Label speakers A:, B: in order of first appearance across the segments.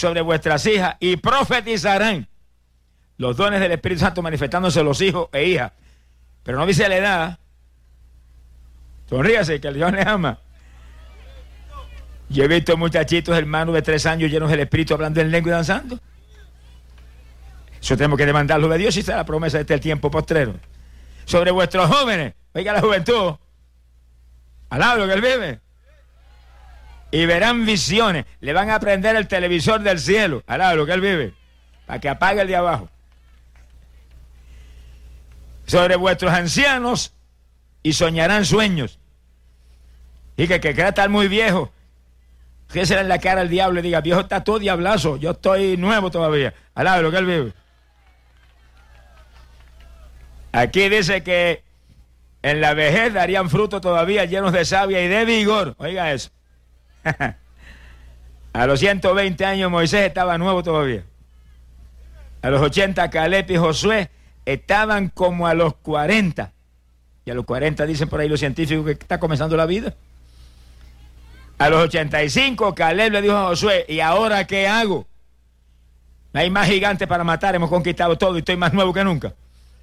A: sobre vuestras hijas y profetizarán. Los dones del Espíritu Santo manifestándose en los hijos e hijas. Pero no dice la edad. Sonríase, que el Dios les ama. Yo he visto muchachitos, hermanos de 3 años llenos del Espíritu, hablando en lengua y danzando. Eso tenemos que demandarlo de Dios y está la promesa de este tiempo postrero. Sobre vuestros jóvenes, oiga la juventud, alaba lo que él vive. Y verán visiones, le van a prender el televisor del cielo, alaba lo que él vive, para que apague el de abajo. Sobre vuestros ancianos y soñarán sueños. Y que quiera estar muy viejo, fíjese en la cara al diablo y diga, viejo está todo diablazo, yo estoy nuevo todavía, alaba lo que él vive. Aquí dice que en la vejez darían fruto todavía llenos de savia y de vigor. Oiga eso. A los 120 años Moisés estaba nuevo todavía. A los 80 Caleb y Josué estaban como a los 40. Y a los 40 dicen por ahí los científicos que está comenzando la vida. A los 85 Caleb le dijo a Josué, ¿y ahora qué hago? No hay más gigantes para matar, hemos conquistado todo y estoy más nuevo que nunca.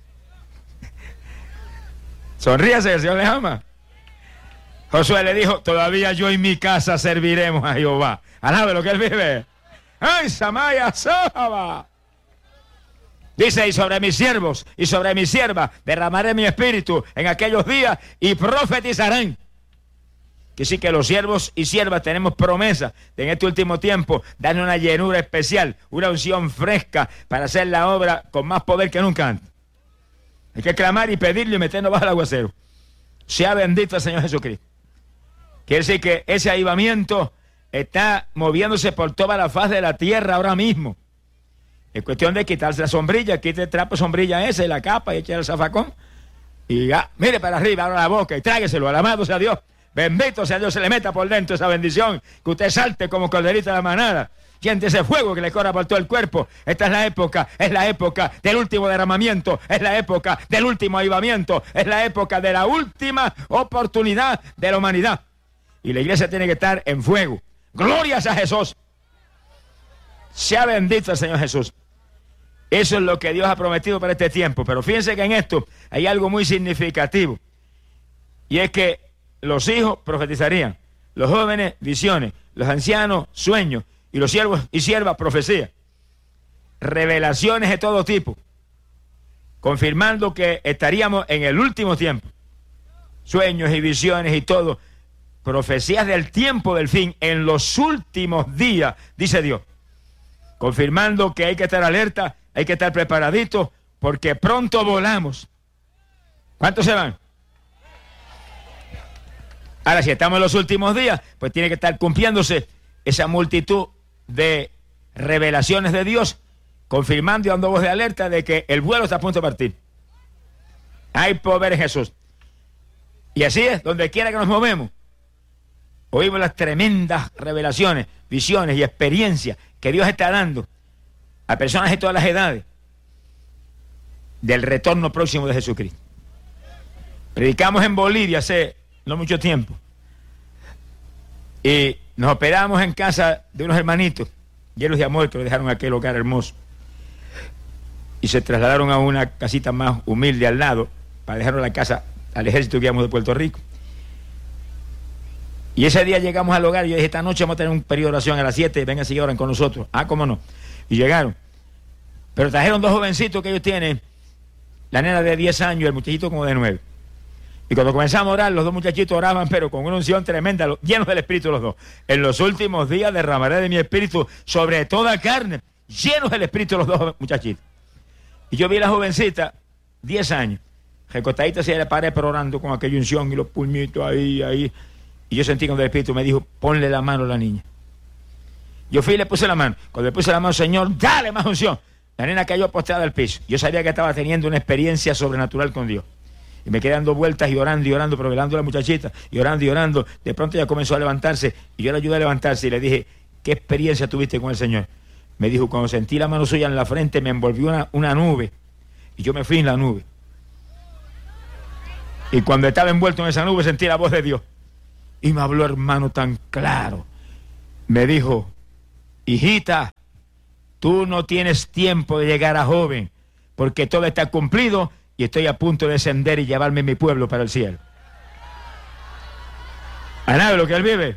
A: Sonríase, el Señor les ama. Josué le dijo, todavía yo y mi casa serviremos a Jehová. Alabe lo que él vive. ¡Ay, Samaya Saba! Dice, y sobre mis siervos y sobre mis siervas derramaré mi espíritu en aquellos días y profetizarán. Que sí que los siervos y siervas tenemos promesa de en este último tiempo darle una llenura especial, una unción fresca para hacer la obra con más poder que nunca antes. Hay que clamar y pedirle y meternos bajo el aguacero. Sea bendito el Señor Jesucristo. Quiere decir que ese avivamiento está moviéndose por toda la faz de la tierra ahora mismo. Es cuestión de quitarse la sombrilla, quite el trapo sombrilla ese, la capa y echar el zafacón. Y ya, mire para arriba, abra la boca y trágueselo, alabado sea Dios. Bendito sea Dios, se le meta por dentro esa bendición, que usted salte como corderita de la manada. Siente ese fuego que le corra por todo el cuerpo. Esta es la época del último derramamiento, es la época del último avivamiento, es la época de la última oportunidad de la humanidad. Y la iglesia tiene que estar en fuego. Glorias a Jesús. Sea bendito el Señor Jesús. Eso es lo que Dios ha prometido para este tiempo. Pero fíjense que en esto hay algo muy significativo. Y es que los hijos profetizarían, los jóvenes visiones, los ancianos sueños, y los siervos y siervas profecía. Revelaciones de todo tipo, confirmando que estaríamos en el último tiempo. Sueños y visiones y todo, profecías del tiempo del fin, en los últimos días, dice Dios. Confirmando que hay que estar alerta, hay que estar preparaditos, porque pronto volamos. ¿Cuántos se van? Ahora, si estamos en los últimos días, pues tiene que estar cumpliéndose esa multitud de revelaciones de Dios, confirmando y dando voz de alerta de que el vuelo está a punto de partir. Hay poder en Jesús. Y así es, donde quiera que nos movemos, oímos las tremendas revelaciones, visiones y experiencias que Dios está dando a personas de todas las edades del retorno próximo de Jesucristo. Predicamos en Bolivia hace no mucho tiempo y nos hospedamos en casa de unos hermanitos llenos de amor que lo dejaron en aquel hogar hermoso y se trasladaron a una casita más humilde al lado para dejarnos la casa al ejército que íbamos de Puerto Rico. Y ese día llegamos al hogar y yo dije, esta noche vamos a tener un periodo de oración a las 7, vengan si oran con nosotros. Ah, cómo no. Y llegaron. Pero trajeron 2 jovencitos que ellos tienen, la nena de 10 años y el muchachito como de 9. Y cuando comenzamos a orar, los 2 muchachitos oraban, pero con una unción tremenda, llenos del Espíritu los 2. En los últimos días derramaré de mi Espíritu sobre toda carne, llenos del Espíritu los 2 muchachitos. Y yo vi a la jovencita, 10 años, recostadita hacia la pared, pero orando con aquella unción y los puñitos ahí. Y yo sentí cuando el Espíritu me dijo, ponle la mano a la niña. Yo fui y le puse la mano. Cuando le puse la mano, Señor, dale más unción. La nena cayó postrada al piso. Yo sabía que estaba teniendo una experiencia sobrenatural con Dios. Y me quedé dando vueltas y orando, pero velando a la muchachita, y orando. De pronto ella comenzó a levantarse, y yo la ayudé a levantarse, y le dije, ¿qué experiencia tuviste con el Señor? Me dijo, cuando sentí la mano suya en la frente, me envolvió una nube, y yo me fui en la nube. Y cuando estaba envuelto en esa nube, sentí la voz de Dios. Y me habló, hermano, tan claro. Me dijo, hijita, Tú no tienes tiempo de llegar a joven, porque todo está cumplido y estoy a punto de descender y llevarme mi pueblo para el cielo. ¿A nada lo que él vive?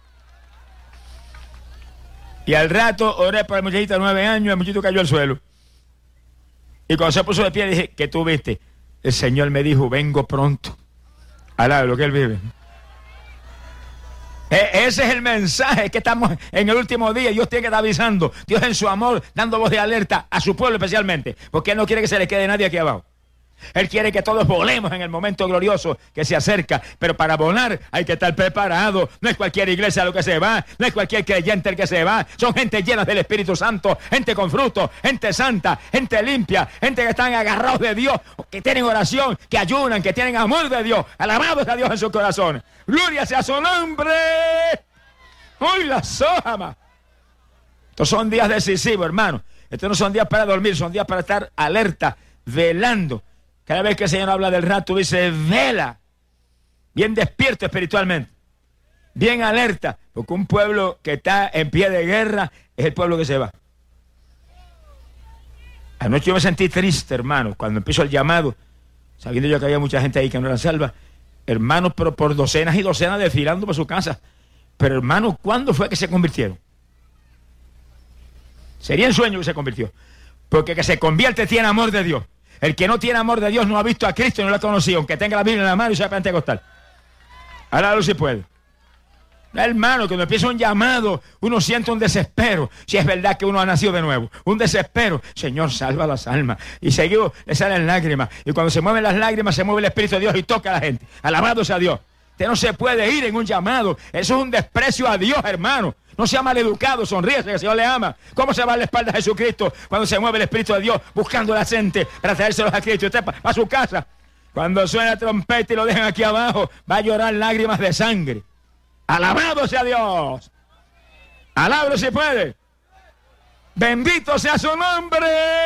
A: Y al rato oré por el muchachito de 9 años, el muchachito cayó al suelo. Y cuando se puso de pie dije, ¿qué tú viste? El Señor me dijo, vengo pronto. ¿A nada lo que él vive? Ese es el mensaje que estamos en el último día. Dios tiene que estar avisando. Dios en su amor, dando voz de alerta a su pueblo especialmente. Porque Él no quiere que se le quede nadie aquí abajo. Él quiere que todos volemos en el momento glorioso que se acerca. Pero para volar hay que estar preparado. No es cualquier iglesia lo que se va. No es cualquier creyente el que se va. Son gente llena del Espíritu Santo. Gente con fruto. Gente santa. Gente limpia. Gente que están agarrados de Dios. Que tienen oración. Que ayunan. Que tienen amor de Dios. Alabados a Dios en sus corazones. Gloria sea su nombre. ¡Hoy la sojama! Estos son días decisivos, hermano. Estos no son días para dormir. Son días para estar alerta. Velando. Cada vez que el Señor habla del rapto, dice, vela, bien despierto espiritualmente, bien alerta, porque un pueblo que está en pie de guerra es el pueblo que se va. Anoche yo me sentí triste, hermano, cuando empezó el llamado, sabiendo yo que había mucha gente ahí que no era salva, hermanos, pero por docenas y docenas desfilando por su casa. Pero hermano, ¿cuándo fue que se convirtieron? Sería en sueño que se convirtió, porque que se convierte tiene amor de Dios. El que no tiene amor de Dios no ha visto a Cristo y no lo ha conocido, aunque tenga la Biblia en la mano y sea pentecostal. Ahora si puede. Hermano, cuando empieza un llamado, uno siente un desespero. Si es verdad que uno ha nacido de nuevo, un desespero. Señor, salva las almas. Y seguido le salen lágrimas. Y cuando se mueven las lágrimas, se mueve el Espíritu de Dios y toca a la gente. Alabado sea Dios. Usted no se puede ir en un llamado. Eso es un desprecio a Dios, hermano. No sea maleducado, sonríese, que el Señor le ama. ¿Cómo se va a la espalda a Jesucristo cuando se mueve el Espíritu de Dios buscando a la gente para traérselos a Cristo? Usted va a su casa, cuando suena la trompeta y lo dejan aquí abajo, va a llorar lágrimas de sangre. Alabado sea Dios. Alábalo si puede. Bendito sea su nombre.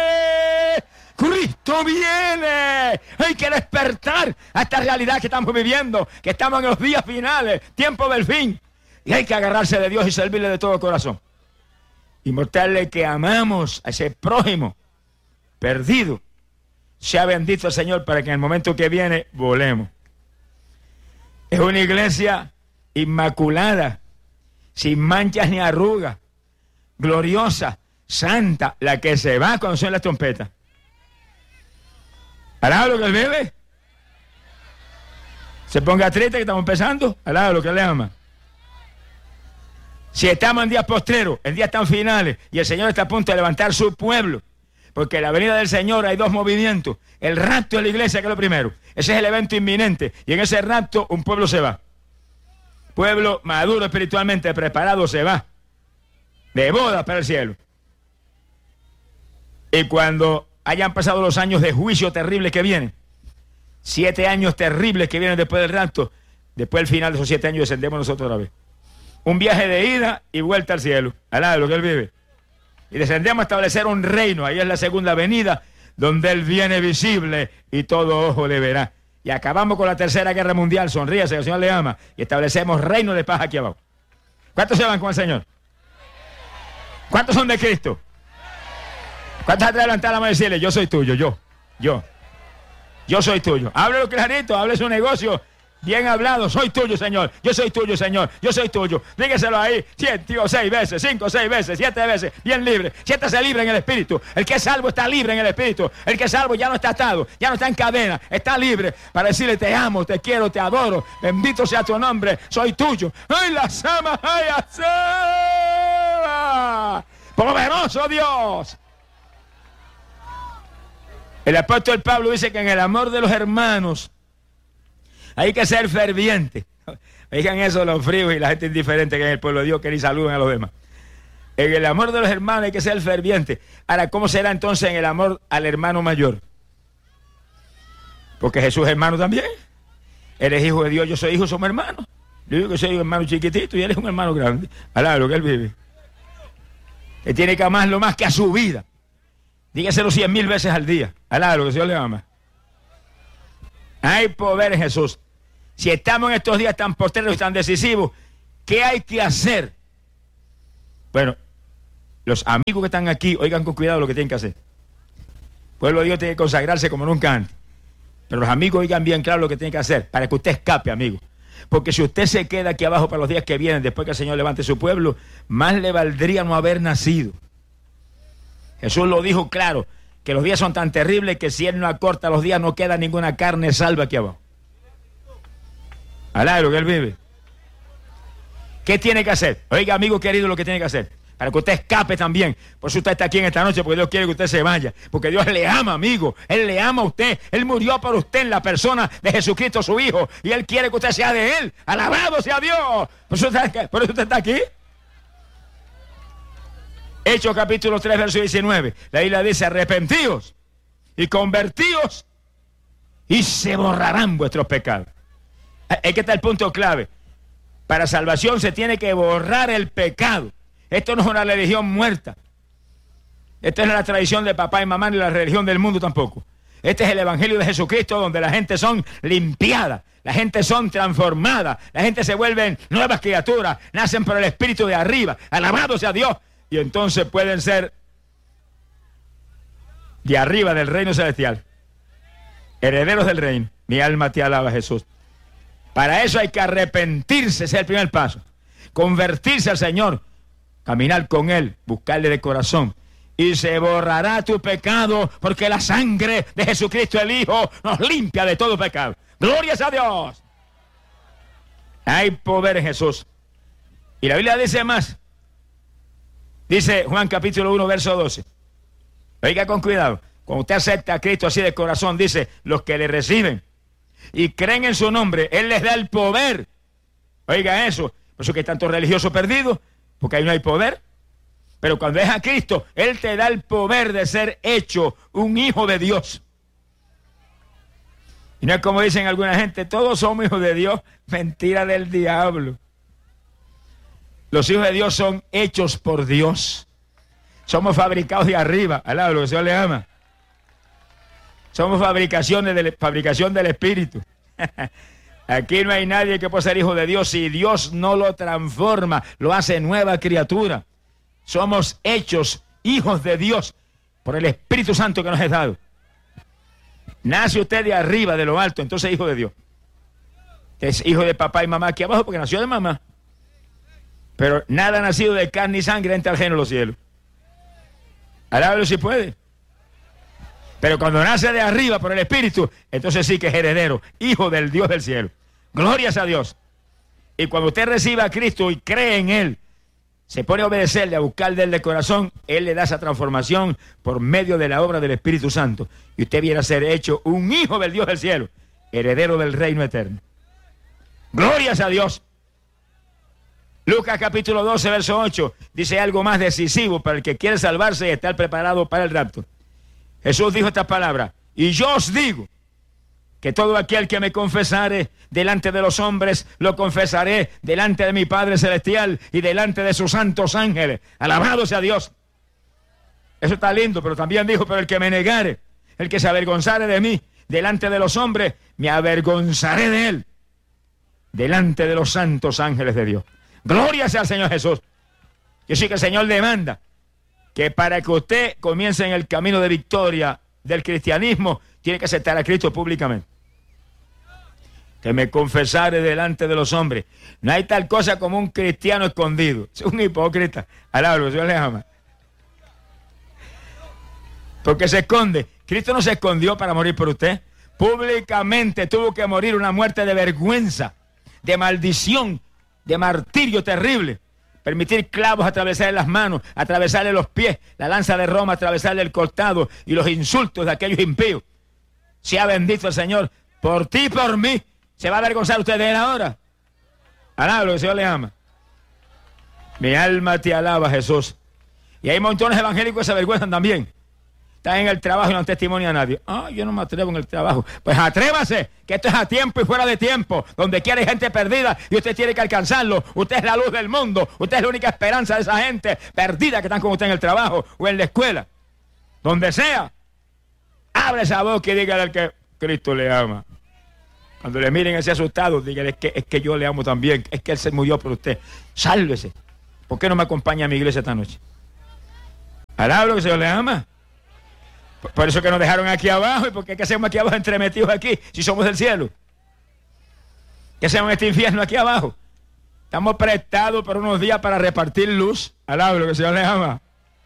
A: Cristo viene. Hay que despertar a esta realidad que estamos viviendo, que estamos en los días finales, tiempo del fin. Y hay que agarrarse de Dios y servirle de todo corazón. Y mostrarle que amamos a ese prójimo perdido. Sea bendito el Señor para que en el momento que viene volemos. Es una iglesia inmaculada, sin manchas ni arrugas, gloriosa, santa, la que se va cuando suena las trompetas. ¿Alaba lo que él vive? Se ponga triste que estamos empezando. Alaba lo que él le ama. Si estamos en días postreros, en días tan finales, y el Señor está a punto de levantar su pueblo, porque en la venida del Señor hay dos movimientos. El rapto de la iglesia, que es lo primero. Ese es el evento inminente. Y en ese rapto un pueblo se va. Pueblo maduro espiritualmente preparado se va. De boda para el cielo. Y cuando hayan pasado los años de juicio terribles que vienen, 7 años terribles que vienen después del rapto, después del final de esos 7 años descendemos nosotros otra vez. Un viaje de ida y vuelta al cielo, al lado de lo que Él vive. Y descendemos a establecer un reino, ahí es la segunda venida, donde Él viene visible y todo ojo le verá. Y acabamos con la tercera guerra mundial, sonríase, que el Señor le ama, y establecemos reino de paz aquí abajo. ¿Cuántos se van con el Señor? ¿Cuántos son de Cristo? ¿Cuántos han de levantar la mano y decirle, yo soy tuyo, yo soy tuyo? Háblelo clarito, hable su negocio. Bien hablado, soy tuyo, Señor. Yo soy tuyo, Señor. Yo soy tuyo. Dígaselo ahí 7 o 6 veces, 5 o 6 veces, 7 veces. Bien libre. Siéntase libre en el Espíritu. El que es salvo está libre en el Espíritu. El que es salvo ya no está atado, ya no está en cadena. Está libre para decirle te amo, te quiero, te adoro. Bendito sea tu nombre. Soy tuyo. ¡Ay, la sama! ¡Ay, asama! ¡Poderoso Dios! El apóstol Pablo dice que en el amor de los hermanos hay que ser ferviente. Oigan eso los fríos y la gente indiferente que en el pueblo de Dios que ni saludan a los demás. En el amor de los hermanos hay que ser ferviente. Ahora, ¿cómo será entonces en el amor al hermano mayor? Porque Jesús es hermano también. Eres hijo de Dios, yo soy hijo, somos hermanos. Yo digo que soy un hermano chiquitito y él es un hermano grande. Alá, lo que él vive. Él tiene que amarlo más que a su vida. Dígaselo 100,000 veces al día. Alá, lo que el Señor le ama. Hay poder en Jesús. Si estamos en estos días tan postreros y tan decisivos, ¿qué hay que hacer? Bueno, Los amigos que están aquí, oigan con cuidado lo que tienen que hacer. El pueblo de Dios tiene que consagrarse como nunca antes. Pero los amigos oigan bien claro lo que tienen que hacer para que usted escape, amigo. Porque si usted se queda aquí abajo para los días que vienen, después que el Señor levante su pueblo, más le valdría no haber nacido. Jesús lo dijo claro, que los días son tan terribles que si Él no acorta los días no queda ninguna carne salva aquí abajo. Alá, lo que Él vive. ¿Qué tiene que hacer? Oiga, amigo querido, lo que tiene que hacer. Para que usted escape también. Por eso usted está aquí en esta noche, porque Dios quiere que usted se vaya. Porque Dios le ama, amigo. Él le ama a usted. Él murió por usted en la persona de Jesucristo, su Hijo. Y Él quiere que usted sea de Él. Alabado sea Dios. Por eso usted está aquí. Hechos capítulo 3, verso 19. La Biblia dice, arrepentíos y convertíos y se borrarán vuestros pecados. Es que está el punto clave. Para salvación se tiene que borrar el pecado. Esto no es una religión muerta. Esta no es la tradición de papá y mamá ni la religión del mundo tampoco. Este es el evangelio de Jesucristo, donde la gente son limpiadas, la gente son transformadas, la gente se vuelven nuevas criaturas, nacen por el Espíritu de arriba, alabado sea Dios, y entonces pueden ser de arriba del reino celestial, herederos del reino. Mi alma te alaba, Jesús. Para eso hay que arrepentirse, ese es el primer paso. Convertirse al Señor, caminar con Él, buscarle de corazón. Y se borrará tu pecado, porque la sangre de Jesucristo el Hijo nos limpia de todo pecado. ¡Glorias a Dios! Hay poder en Jesús. Y la Biblia dice más. Dice Juan capítulo 1, verso 12. Oiga con cuidado. Cuando usted acepta a Cristo así de corazón, dice, los que le reciben y creen en su nombre, Él les da el poder. Oiga eso. Por eso que hay tantos religiosos perdidos, porque ahí no hay poder. Pero cuando es a Cristo, Él te da el poder de ser hecho un hijo de Dios. Y no es como dicen alguna gente, todos somos hijos de Dios. Mentira del diablo. Los hijos de Dios son hechos por Dios. Somos fabricados de arriba. Alá, lo que el Señor le ama. Somos fabricación del Espíritu. Aquí no hay nadie que pueda ser hijo de Dios si Dios no lo transforma, lo hace nueva criatura. Somos hechos hijos de Dios por el Espíritu Santo que nos es dado. Nace usted de arriba, de lo alto, entonces es hijo de Dios. Es hijo de papá y mamá aquí abajo porque nació de mamá. Pero nada nacido de carne y sangre entra al reino de los cielos. Alábalo si puede. Pero cuando nace de arriba por el Espíritu, entonces sí que es heredero, hijo del Dios del cielo. Glorias a Dios. Y cuando usted reciba a Cristo y cree en Él, se pone a obedecerle, a buscar de Él de corazón, Él le da esa transformación por medio de la obra del Espíritu Santo. Y usted viene a ser hecho un hijo del Dios del cielo, heredero del reino eterno. Glorias a Dios. Lucas capítulo 12, verso 8, dice algo más decisivo para el que quiere salvarse y estar preparado para el rapto. Jesús dijo estas palabras, y yo os digo que todo aquel que me confesare delante de los hombres, lo confesaré delante de mi Padre Celestial y delante de sus santos ángeles. Alabado sea Dios. Eso está lindo, pero también dijo, pero el que me negare, el que se avergonzare de mí delante de los hombres, me avergonzaré de él delante de los santos ángeles de Dios. Gloria sea al Señor Jesús. Yo sé que el Señor demanda que para que usted comience en el camino de victoria del cristianismo, tiene que aceptar a Cristo públicamente. Que me confesare delante de los hombres. No hay tal cosa como un cristiano escondido. Es un hipócrita. Alablo, Dios le ama. Porque se esconde. Cristo no se escondió para morir por usted. Públicamente tuvo que morir una muerte de vergüenza, de maldición, de martirio terrible. Permitir clavos atravesarle las manos, atravesarle los pies, la lanza de Roma atravesarle el costado y los insultos de aquellos impíos. Sea bendito el Señor por ti y por mí. ¿Se va a avergonzar usted de él ahora? Alaba, que el Señor le ama. Mi alma te alaba, Jesús. Y hay montones de evangélicos que se avergüenzan también. Están en el trabajo y no testimonia a nadie. Yo no me atrevo en el trabajo. Pues atrévase, que esto es a tiempo y fuera de tiempo. Donde quiera hay gente perdida y usted tiene que alcanzarlo. Usted es la luz del mundo. Usted es la única esperanza de esa gente perdida que están con usted en el trabajo o en la escuela. Donde sea, abre esa boca y dígale al que Cristo le ama. Cuando le miren así asustados, dígale es que yo le amo también. Es que Él se murió por usted. Sálvese. ¿Por qué no me acompaña a mi iglesia esta noche? Alaba lo que el Señor le ama. Por eso que nos dejaron aquí abajo. ¿Y por qué hacemos aquí abajo entremetidos aquí si somos del cielo? ¿Qué hacemos en este infierno aquí abajo? Estamos prestados por unos días para repartir luz. Alaba lo que el Señor le ama.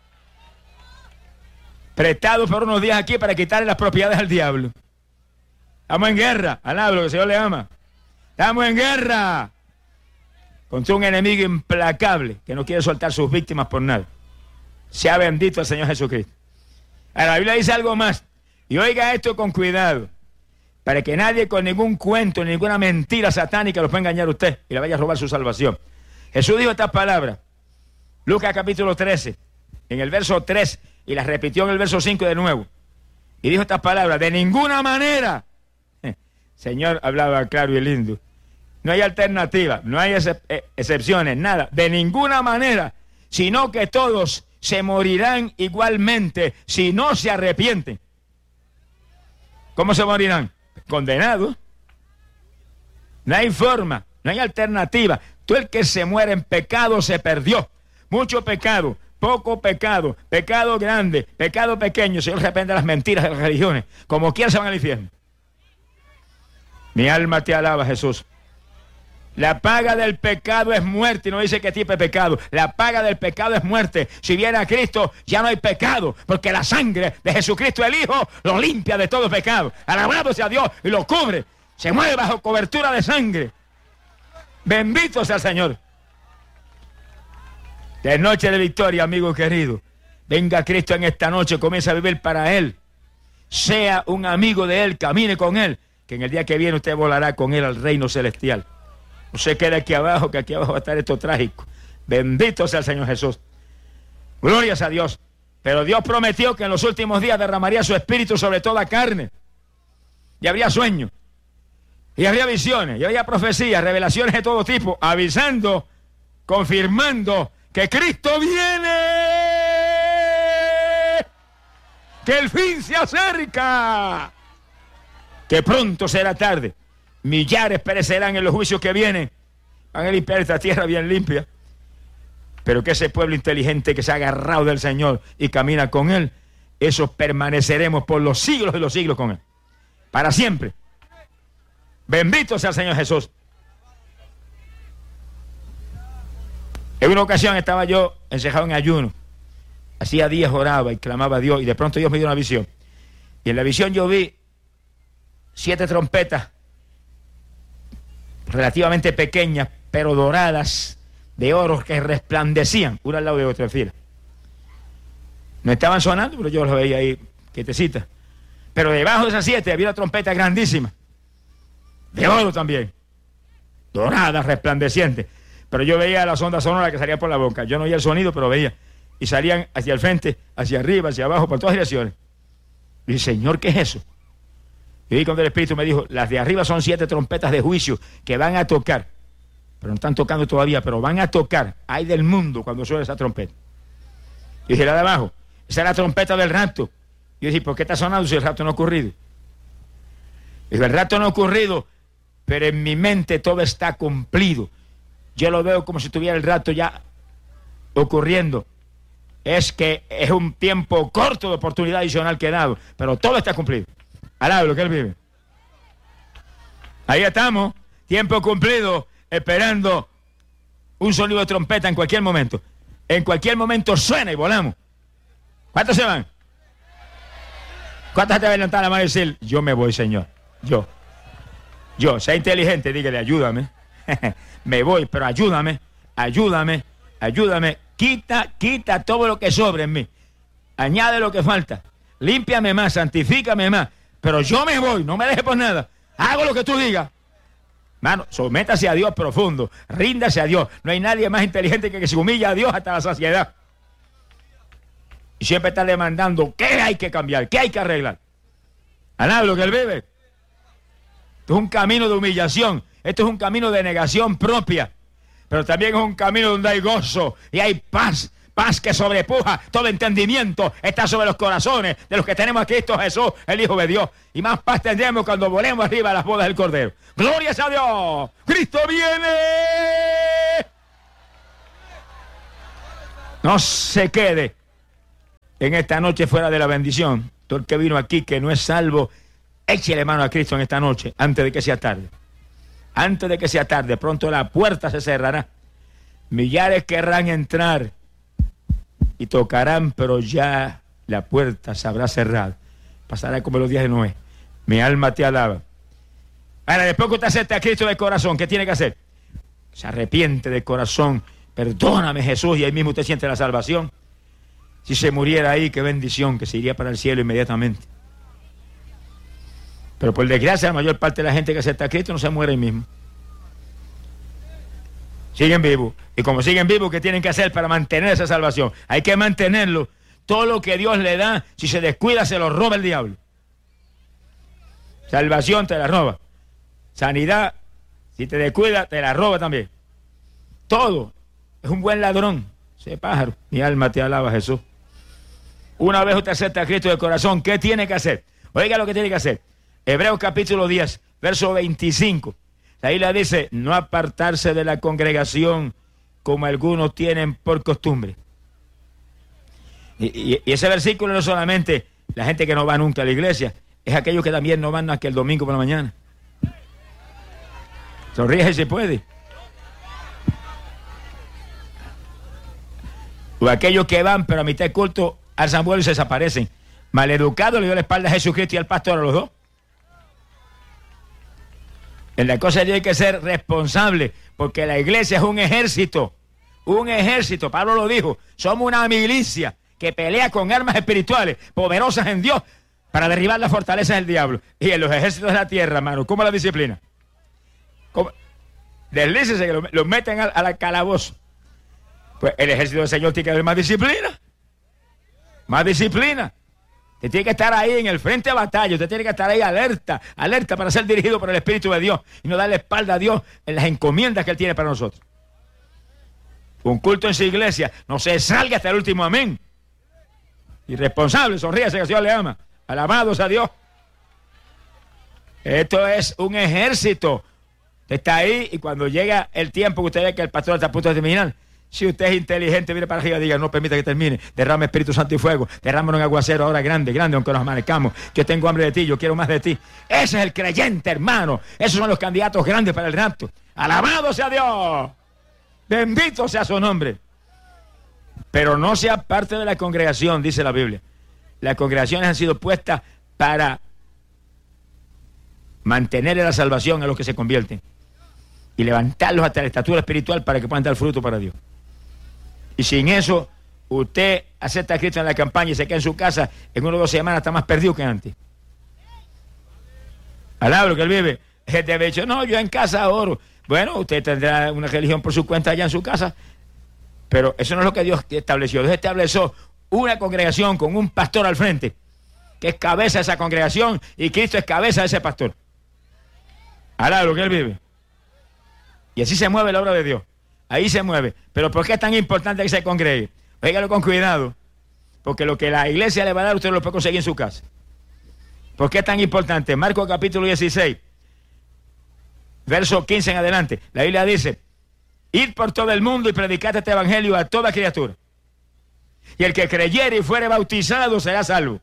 A: Prestados por unos días aquí para quitarle las propiedades al diablo. Estamos en guerra. Alaba lo que el Señor le ama. Estamos en guerra contra un enemigo implacable que no quiere soltar sus víctimas por nada. Sea bendito el Señor Jesucristo. Ahora, la Biblia dice algo más. Y oiga esto con cuidado. Para que nadie con ningún cuento, ninguna mentira satánica lo pueda engañar a usted y le vaya a robar su salvación. Jesús dijo estas palabras. Lucas capítulo 13, en el verso 3, y las repitió en el verso 5 de nuevo. Y dijo estas palabras. De ninguna manera. Señor hablaba claro y lindo. No hay alternativa, no hay excepciones, nada. De ninguna manera. Sino que todos se morirán igualmente si no se arrepienten. ¿Cómo se morirán? Condenados. No hay forma, no hay alternativa. Todo el que se muere en pecado se perdió. Mucho pecado, poco pecado, pecado grande, pecado pequeño. Señor, reprende las mentiras de las religiones. Como quiera se van al infierno. Mi alma te alaba, Jesús. La paga del pecado es muerte, y no dice qué tipo de pecado. La paga del pecado es muerte. Si viene a Cristo, ya no hay pecado, porque la sangre de Jesucristo el Hijo lo limpia de todo pecado. Alabado sea Dios, y lo cubre. Se mueve bajo cobertura de sangre. Bendito sea el Señor. De noche de victoria, amigo querido. Venga Cristo en esta noche, comienza a vivir para Él. Sea un amigo de Él, camine con Él, que en el día que viene usted volará con Él al reino celestial. No se quede aquí abajo, que aquí abajo va a estar esto trágico. Bendito sea el Señor Jesús. Glorias a Dios. Pero Dios prometió que en los últimos días derramaría su espíritu sobre toda carne. Y habría sueños. Y habría visiones. Y habría profecías, revelaciones de todo tipo. Avisando, confirmando que Cristo viene. Que el fin se acerca. Que pronto será tarde. Millares perecerán en los juicios que vienen. Van a limpiar esta tierra bien limpia. Pero que ese pueblo inteligente que se ha agarrado del Señor y camina con Él, esos permaneceremos por los siglos de los siglos con Él. Para siempre. Bendito sea el Señor Jesús. En una ocasión estaba yo encejado en ayuno. Hacía días oraba y clamaba a Dios. Y de pronto Dios me dio una visión. Y en la visión yo vi 7 trompetas relativamente pequeñas, pero doradas, de oro, que resplandecían, una al lado de otra en fila. No estaban sonando, pero yo las veía ahí, quietecitas. Pero debajo de esas 7 había una trompeta grandísima, de oro también, dorada, resplandeciente. Pero yo veía las ondas sonoras que salían por la boca. Yo no oía el sonido, pero veía. Y salían hacia el frente, hacia arriba, hacia abajo, por todas direcciones. Y dije, Señor, ¿qué es eso? Y vi cuando el Espíritu me dijo, las de arriba son 7 trompetas de juicio que van a tocar. Pero no están tocando todavía, pero van a tocar. Ay del mundo cuando suena esa trompeta. Y dije, la de abajo, esa es la trompeta del rapto. Y yo dije, ¿por qué está sonando si el rapto no ha ocurrido? Y dije, el rapto no ha ocurrido, pero en mi mente todo está cumplido. Yo lo veo como si tuviera el rapto ya ocurriendo. Es que es un tiempo corto de oportunidad adicional que he dado, pero todo está cumplido. Alaba lo que Él vive. Ahí estamos, tiempo cumplido, esperando un sonido de trompeta en cualquier momento. En cualquier momento suena y volamos. ¿Cuántos se van? ¿Cuántos te van a levantar la mano y decir, yo me voy, Señor? Yo, sea inteligente, dígale, ayúdame. Me voy, pero ayúdame. Quita todo lo que sobre en mí. Añade lo que falta. Límpiame más, santifícame más. Pero yo me voy, no me dejes por nada. Hago lo que tú digas. Mano, sométase a Dios profundo. Ríndase a Dios. No hay nadie más inteligente que se humilla a Dios hasta la saciedad. Y siempre está demandando qué hay que cambiar, qué hay que arreglar. Alaba lo que Él vive. Esto es un camino de humillación. Esto es un camino de negación propia. Pero también es un camino donde hay gozo y hay paz. Paz que sobrepuja todo entendimiento, está sobre los corazones de los que tenemos a Cristo Jesús, el Hijo de Dios. Y más paz tendremos cuando volemos arriba a las bodas del Cordero. ¡Gloria a Dios! ¡Cristo viene! No se quede en esta noche fuera de la bendición, todo el que vino aquí que no es salvo, échele mano a Cristo en esta noche, antes de que sea tarde. Antes de que sea tarde, pronto la puerta se cerrará. Millares querrán entrar y tocarán, pero ya la puerta se habrá cerrado. Pasará como los días de Noé. Mi alma te alaba. Ahora, después que usted acepte a Cristo de corazón, ¿qué tiene que hacer? Se arrepiente de corazón. Perdóname, Jesús, y ahí mismo usted siente la salvación. Si se muriera ahí, qué bendición, que se iría para el cielo inmediatamente. Pero por desgracia, la mayor parte de la gente que acepta a Cristo no se muere ahí mismo. Siguen vivos. Y como siguen vivos, ¿qué tienen que hacer para mantener esa salvación? Hay que mantenerlo. Todo lo que Dios le da, si se descuida, se lo roba el diablo. Salvación te la roba. Sanidad, si te descuida, te la roba también. Todo. Es un buen ladrón. Ese pájaro. Mi alma te alaba, Jesús. Una vez usted acepta a Cristo de corazón, ¿qué tiene que hacer? Oiga lo que tiene que hacer. Hebreos capítulo 10, verso 25. La Biblia dice, no apartarse de la congregación como algunos tienen por costumbre. Y ese versículo no solamente la gente que no va nunca a la iglesia, es aquellos que también no van más que el domingo por la mañana. Sonríe si puede. O aquellos que van, pero a mitad de culto alzan vuelo y se desaparecen. Maleducado le dio la espalda a Jesucristo y al pastor, a los dos. En la cosa hay que ser responsable, porque la iglesia es un ejército. Un ejército, Pablo lo dijo. Somos una milicia que pelea con armas espirituales, poderosas en Dios, para derribar las fortalezas del diablo. Y en los ejércitos de la tierra, hermano, ¿cómo la disciplina? Deslícese que los meten a la calabozo. Pues el ejército del Señor tiene que haber más disciplina. Más disciplina. Usted tiene que estar ahí en el frente de batalla. Usted tiene que estar ahí alerta, alerta para ser dirigido por el Espíritu de Dios y no darle espalda a Dios en las encomiendas que Él tiene para nosotros. Un culto en su iglesia, no se salga hasta el último amén. Irresponsable, sonríase que el Señor le ama. Alabados a Dios. Esto es un ejército. Usted está ahí y cuando llega el tiempo que usted ve que el pastor está a punto de terminar, si usted es inteligente, mire para arriba y diga, no permita que termine, derrame Espíritu Santo y fuego, derrámonos en aguacero ahora grande, grande, aunque nos amanezcamos. Yo tengo hambre de ti, yo quiero más de ti. Ese es el creyente, hermano. Esos son los candidatos grandes para el rapto. Alabado sea Dios. Bendito sea su nombre. Pero no sea parte de la congregación, dice la Biblia. Las congregaciones han sido puestas para mantener la salvación a los que se convierten y levantarlos hasta la estatura espiritual para que puedan dar fruto para Dios. Y sin eso, usted acepta a Cristo en la campaña y se queda en su casa, en 1 o 2 semanas está más perdido que antes. Alabro que Él vive. Gente ha dicho, no, yo en casa oro. Bueno, usted tendrá una religión por su cuenta allá en su casa, pero eso no es lo que Dios estableció. Dios estableció una congregación con un pastor al frente, que es cabeza de esa congregación, y Cristo es cabeza de ese pastor. Alabro que Él vive. Y así se mueve la obra de Dios. Ahí se mueve. Pero ¿por qué es tan importante que se congregue? Óigalo con cuidado. Porque lo que la iglesia le va a dar, usted lo puede conseguir en su casa. ¿Por qué es tan importante? Marcos capítulo 16, verso 15 en adelante. La Biblia dice, id por todo el mundo y predicad este evangelio a toda criatura. Y el que creyere y fuere bautizado será salvo.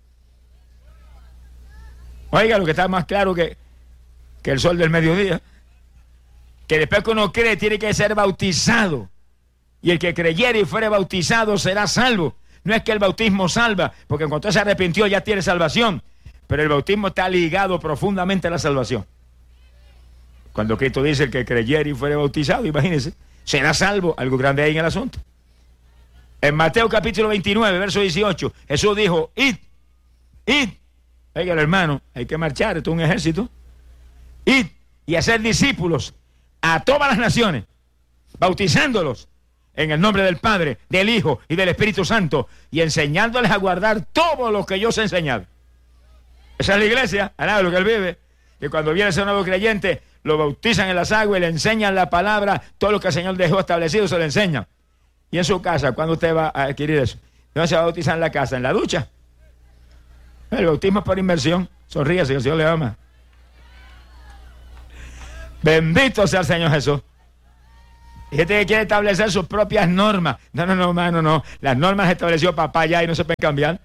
A: Oiga, lo que está más claro que el sol del mediodía. Que después que uno cree tiene que ser bautizado. Y el que creyere y fuere bautizado será salvo. No es que el bautismo salva, porque cuando usted se arrepintió ya tiene salvación. Pero el bautismo está ligado profundamente a la salvación. Cuando Cristo dice el que creyere y fuere bautizado, imagínense, será salvo. Algo grande hay en el asunto. En Mateo capítulo 29, verso 18, Jesús dijo, id. Oiga, hermano, hay que marchar, esto es un ejército. Id y hacer discípulos a todas las naciones, bautizándolos en el nombre del Padre, del Hijo y del Espíritu Santo, y enseñándoles a guardar todo lo que yo os he enseñado. Esa es la iglesia, alaba lo que Él vive, que cuando viene ese nuevo creyente, lo bautizan en las aguas y le enseñan la palabra, todo lo que el Señor dejó establecido se le enseña. Y en su casa, ¿cuándo usted va a adquirir eso? ¿Dónde se va a bautizar en la casa? ¿En la ducha? El bautismo es por inmersión. Sonríase, que el Señor le ama. Bendito sea el Señor Jesús. Hay gente que quiere establecer sus propias normas. No, hermano, no. Las normas las estableció papá ya y no se pueden cambiar.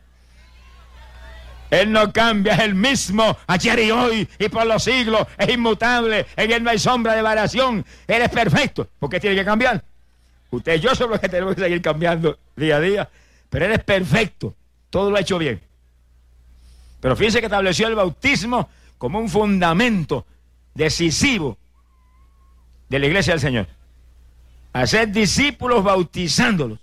A: Él no cambia, es el mismo ayer y hoy y por los siglos. Es inmutable, en él no hay sombra de variación. Él es perfecto. ¿Por qué tiene que cambiar? Usted y yo somos los que tenemos que seguir cambiando día a día. Pero él es perfecto. Todo lo ha hecho bien. Pero fíjense que estableció el bautismo como un fundamento decisivo de la iglesia del Señor. Hacer discípulos bautizándolos.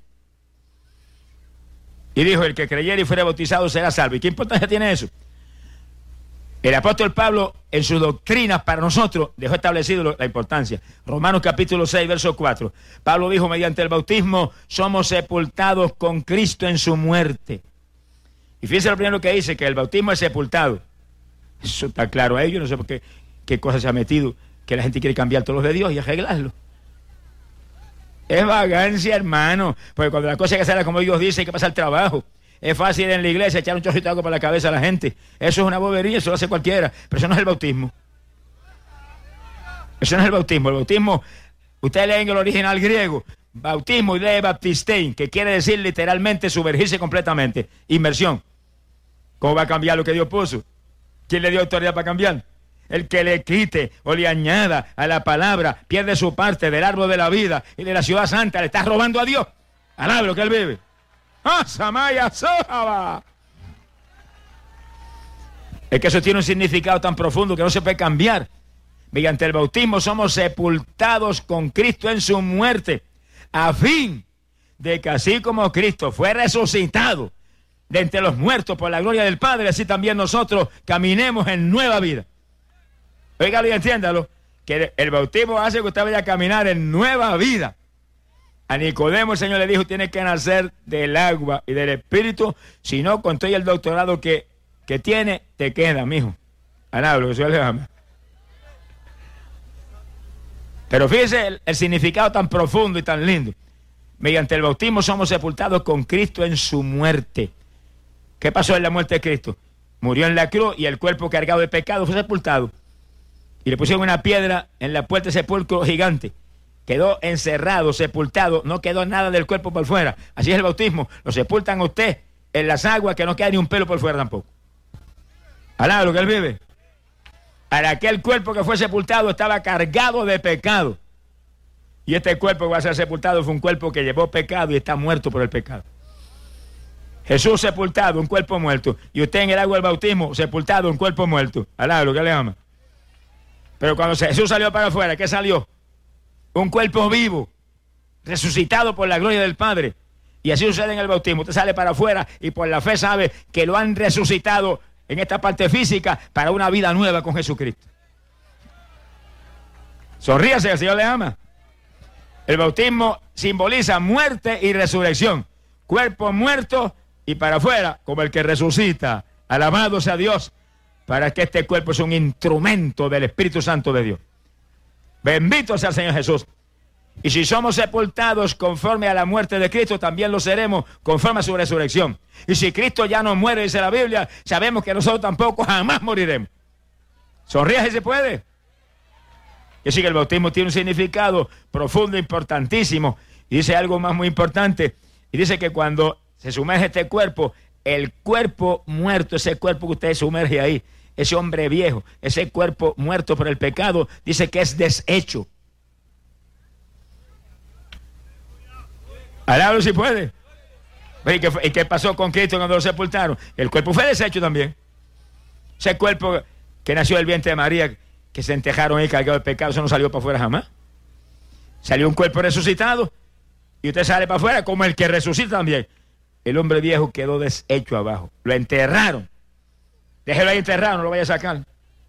A: Y dijo, el que creyere y fuere bautizado será salvo. ¿Y qué importancia tiene eso? El apóstol Pablo, en sus doctrinas para nosotros, dejó establecido la importancia. Romanos capítulo 6, verso 4. Pablo dijo, mediante el bautismo somos sepultados con Cristo en su muerte. Y fíjense lo primero que dice, que el bautismo es sepultado. Eso está claro a ellos, no sé por qué cosa se ha metido, que la gente quiere cambiar todos los de Dios y arreglarlo. Es vagancia, hermano, porque cuando la cosa hay que hacerla como Dios dice, hay que pasar trabajo. Es fácil en la iglesia echar un chorrito de agua por la cabeza a la gente. Eso es una bobería, eso lo hace cualquiera, pero eso no es el bautismo. Eso no es el bautismo. El bautismo, ustedes leen el original griego, bautismo y lee baptistein, que quiere decir literalmente sumergirse completamente, inmersión. ¿Cómo va a cambiar lo que Dios puso? ¿Quién le dio autoridad para cambiar? El que le quite o le añada a la palabra pierde su parte del árbol de la vida y de la ciudad santa. Le está robando a Dios. Alabe lo que él vive. ¡Ah, Samaya Sojaba! Es que eso tiene un significado tan profundo que no se puede cambiar. Mediante el bautismo somos sepultados con Cristo en su muerte, a fin de que así como Cristo fue resucitado de entre los muertos por la gloria del Padre, así también nosotros caminemos en nueva vida. Óigalo y entiéndalo, que el bautismo hace que usted vaya a caminar en nueva vida. A Nicodemo el Señor le dijo, tiene que nacer del agua y del Espíritu, si no, con todo el doctorado que tiene, te queda, mijo. Alablo, que Dios le ama. Pero fíjese el significado tan profundo y tan lindo. Mediante el bautismo somos sepultados con Cristo en su muerte. ¿Qué pasó en la muerte de Cristo? Murió en la cruz y el cuerpo cargado de pecado fue sepultado. Y le pusieron una piedra en la puerta de sepulcro gigante. Quedó encerrado, sepultado, no quedó nada del cuerpo por fuera. Así es el bautismo. Lo sepultan a usted en las aguas, que no queda ni un pelo por fuera tampoco. Alá, lo que él vive. Para aquel cuerpo que fue sepultado estaba cargado de pecado. Y este cuerpo que va a ser sepultado fue un cuerpo que llevó pecado y está muerto por el pecado. Jesús sepultado, un cuerpo muerto. Y usted en el agua del bautismo, sepultado, un cuerpo muerto. Alá, lo que le ama. Pero cuando Jesús salió para afuera, ¿qué salió? Un cuerpo vivo, resucitado por la gloria del Padre. Y así sucede en el bautismo. Usted sale para afuera y por la fe sabe que lo han resucitado en esta parte física para una vida nueva con Jesucristo. Sonríase, el Señor le ama. El bautismo simboliza muerte y resurrección. Cuerpo muerto y para afuera como el que resucita. Alabado sea Dios, para que este cuerpo es un instrumento del Espíritu Santo de Dios. Bendito sea el Señor Jesús. Y si somos sepultados conforme a la muerte de Cristo, también lo seremos conforme a su resurrección. Y si Cristo ya no muere, dice la Biblia, sabemos que nosotros tampoco jamás moriremos. Sonríe si se puede. Y así que el bautismo tiene un significado profundo, importantísimo. Y dice algo más muy importante. Y dice que cuando se sumerge este cuerpo, el cuerpo muerto, ese cuerpo que usted sumerge ahí, ese hombre viejo, ese cuerpo muerto por el pecado, dice que es deshecho. Alábalo si puede. ¿Y qué pasó con Cristo cuando lo sepultaron? El cuerpo fue deshecho también. Ese cuerpo que nació del vientre de María, que se entejaron ahí cargado de pecado, eso no salió para afuera jamás. Salió un cuerpo resucitado y usted sale para afuera como el que resucita también. El hombre viejo quedó deshecho abajo. Lo enterraron. Déjelo ahí enterrado, no lo vaya a sacar.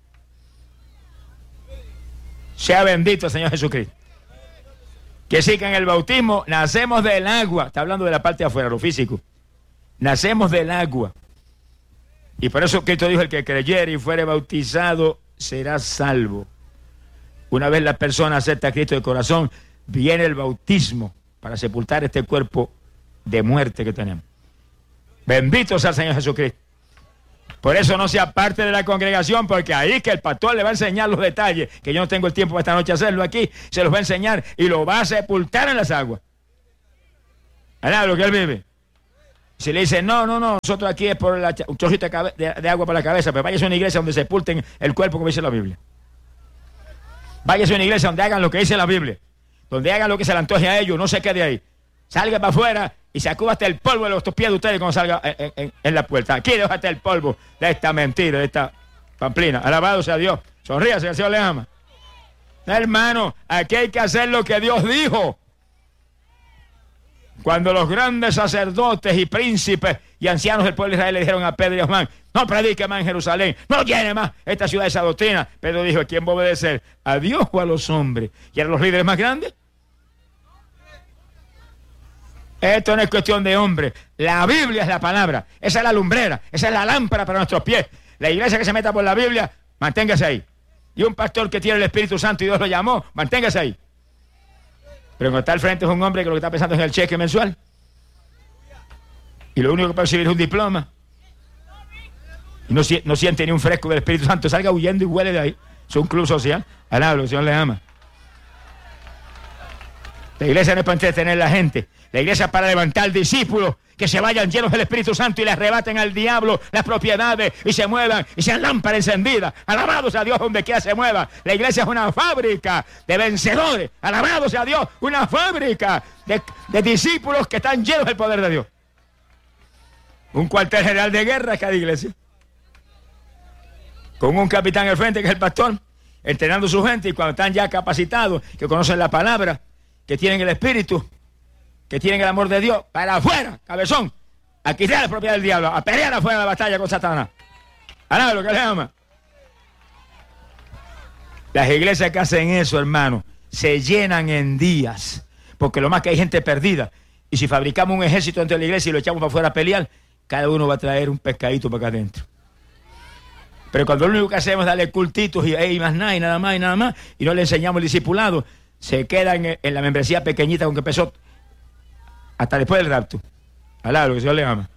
A: Sea bendito el Señor Jesucristo. Que sí, que en el bautismo nacemos del agua. Está hablando de la parte de afuera, lo físico. Nacemos del agua. Y por eso Cristo dijo, el que creyere y fuere bautizado será salvo. Una vez la persona acepta a Cristo de corazón, viene el bautismo para sepultar este cuerpo de muerte que tenemos. Bendito sea el Señor Jesucristo. Por eso no sea parte de la congregación, porque ahí que el pastor le va a enseñar los detalles, que yo no tengo el tiempo para esta noche hacerlo aquí, se los va a enseñar y lo va a sepultar en las aguas. ¿Verdad? Lo que él vive. Si le dice, no, nosotros aquí es por un chorrito de agua para la cabeza, pero váyase a una iglesia donde sepulten el cuerpo, como dice la Biblia. Váyase a una iglesia donde hagan lo que dice la Biblia, donde hagan lo que se le antoje a ellos, no se quede ahí. Salga para afuera y sacuda hasta el polvo de los pies de ustedes cuando salga en la puerta. Aquí deja hasta el polvo de esta mentira, de esta pamplina. Alabado sea Dios. Sonríase, que el Señor le ama. Hermano, aquí hay que hacer lo que Dios dijo. Cuando los grandes sacerdotes y príncipes y ancianos del pueblo de Israel le dijeron a Pedro y a Juan, no predique más en Jerusalén, no llene más esta ciudad de esa doctrina. Pedro dijo, ¿a quién va a obedecer? ¿A Dios o a los hombres? ¿Y eran los líderes más grandes? Esto no es cuestión de hombres. La Biblia es la palabra. Esa es la lumbrera. Esa es la lámpara para nuestros pies. La iglesia que se meta por la Biblia, manténgase ahí. Y un pastor que tiene el Espíritu Santo y Dios lo llamó, manténgase ahí. Pero cuando está al frente es un hombre que lo que está pensando es en el cheque mensual. Y lo único que puede recibir es un diploma. Y no siente ni un fresco del Espíritu Santo. Salga huyendo y huele de ahí. Es un club social. Alabado, el Señor le ama. La iglesia no es para entretener a la gente. La iglesia es para levantar discípulos que se vayan llenos del Espíritu Santo y le arrebaten al diablo las propiedades y se muevan y sean lámparas encendidas. Alabados a Dios donde quiera se mueva. La iglesia es una fábrica de vencedores. Alabados a Dios, una fábrica de discípulos que están llenos del poder de Dios. Un cuartel general de guerra es cada iglesia. Con un capitán al frente que es el pastor, entrenando a su gente, y cuando están ya capacitados, que conocen la palabra, que tienen el Espíritu, que tienen el amor de Dios, para afuera, cabezón, a quitar la propiedad del diablo, a pelear afuera de la batalla con Satanás. Ahora lo que le ama. Las iglesias que hacen eso, hermano, se llenan en días, porque lo más que hay gente perdida. Y si fabricamos un ejército dentro de la iglesia y lo echamos para afuera a pelear, cada uno va a traer un pescadito para acá adentro. Pero cuando lo único que hacemos es darle cultitos y más nada, y nada más, y nada más, y no le enseñamos el discipulado, se queda en la membresía pequeñita con que empezó hasta después del rapto. Alá, lo que Dios le ama.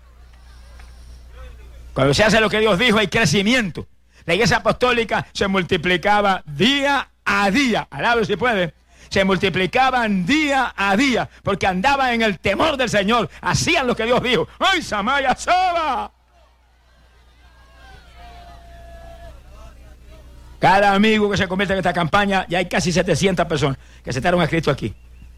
A: Cuando se hace lo que Dios dijo, hay crecimiento. La iglesia apostólica se multiplicaba día a día. Alá, si puede. Se multiplicaban día a día, porque andaban en el temor del Señor. Hacían lo que Dios dijo. ¡Ay, Samaya Soba! Cada amigo que se convierte en esta campaña, ya hay casi 700 personas que aceptaron a Cristo aquí.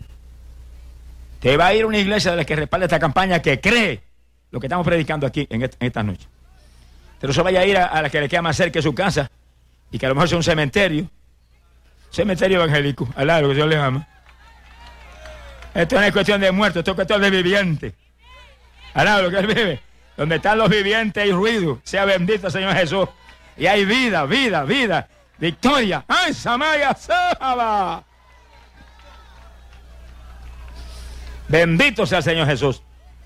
A: Te va a ir a una iglesia de las que respalda esta campaña que cree lo que estamos predicando aquí en esta noche. Pero se vaya a ir a la que le queda más cerca de su casa y que a lo mejor sea un cementerio evangélico. Alá, lo que Dios les ama. Esto no es cuestión de muertos, esto es cuestión de vivientes. Alá, lo que Él vive. Donde están los vivientes hay ruido. Sea bendito el Señor Jesús. Y hay vida, vida, vida, victoria. ¡Ay, Samaya Saba! Bendito sea el Señor Jesús.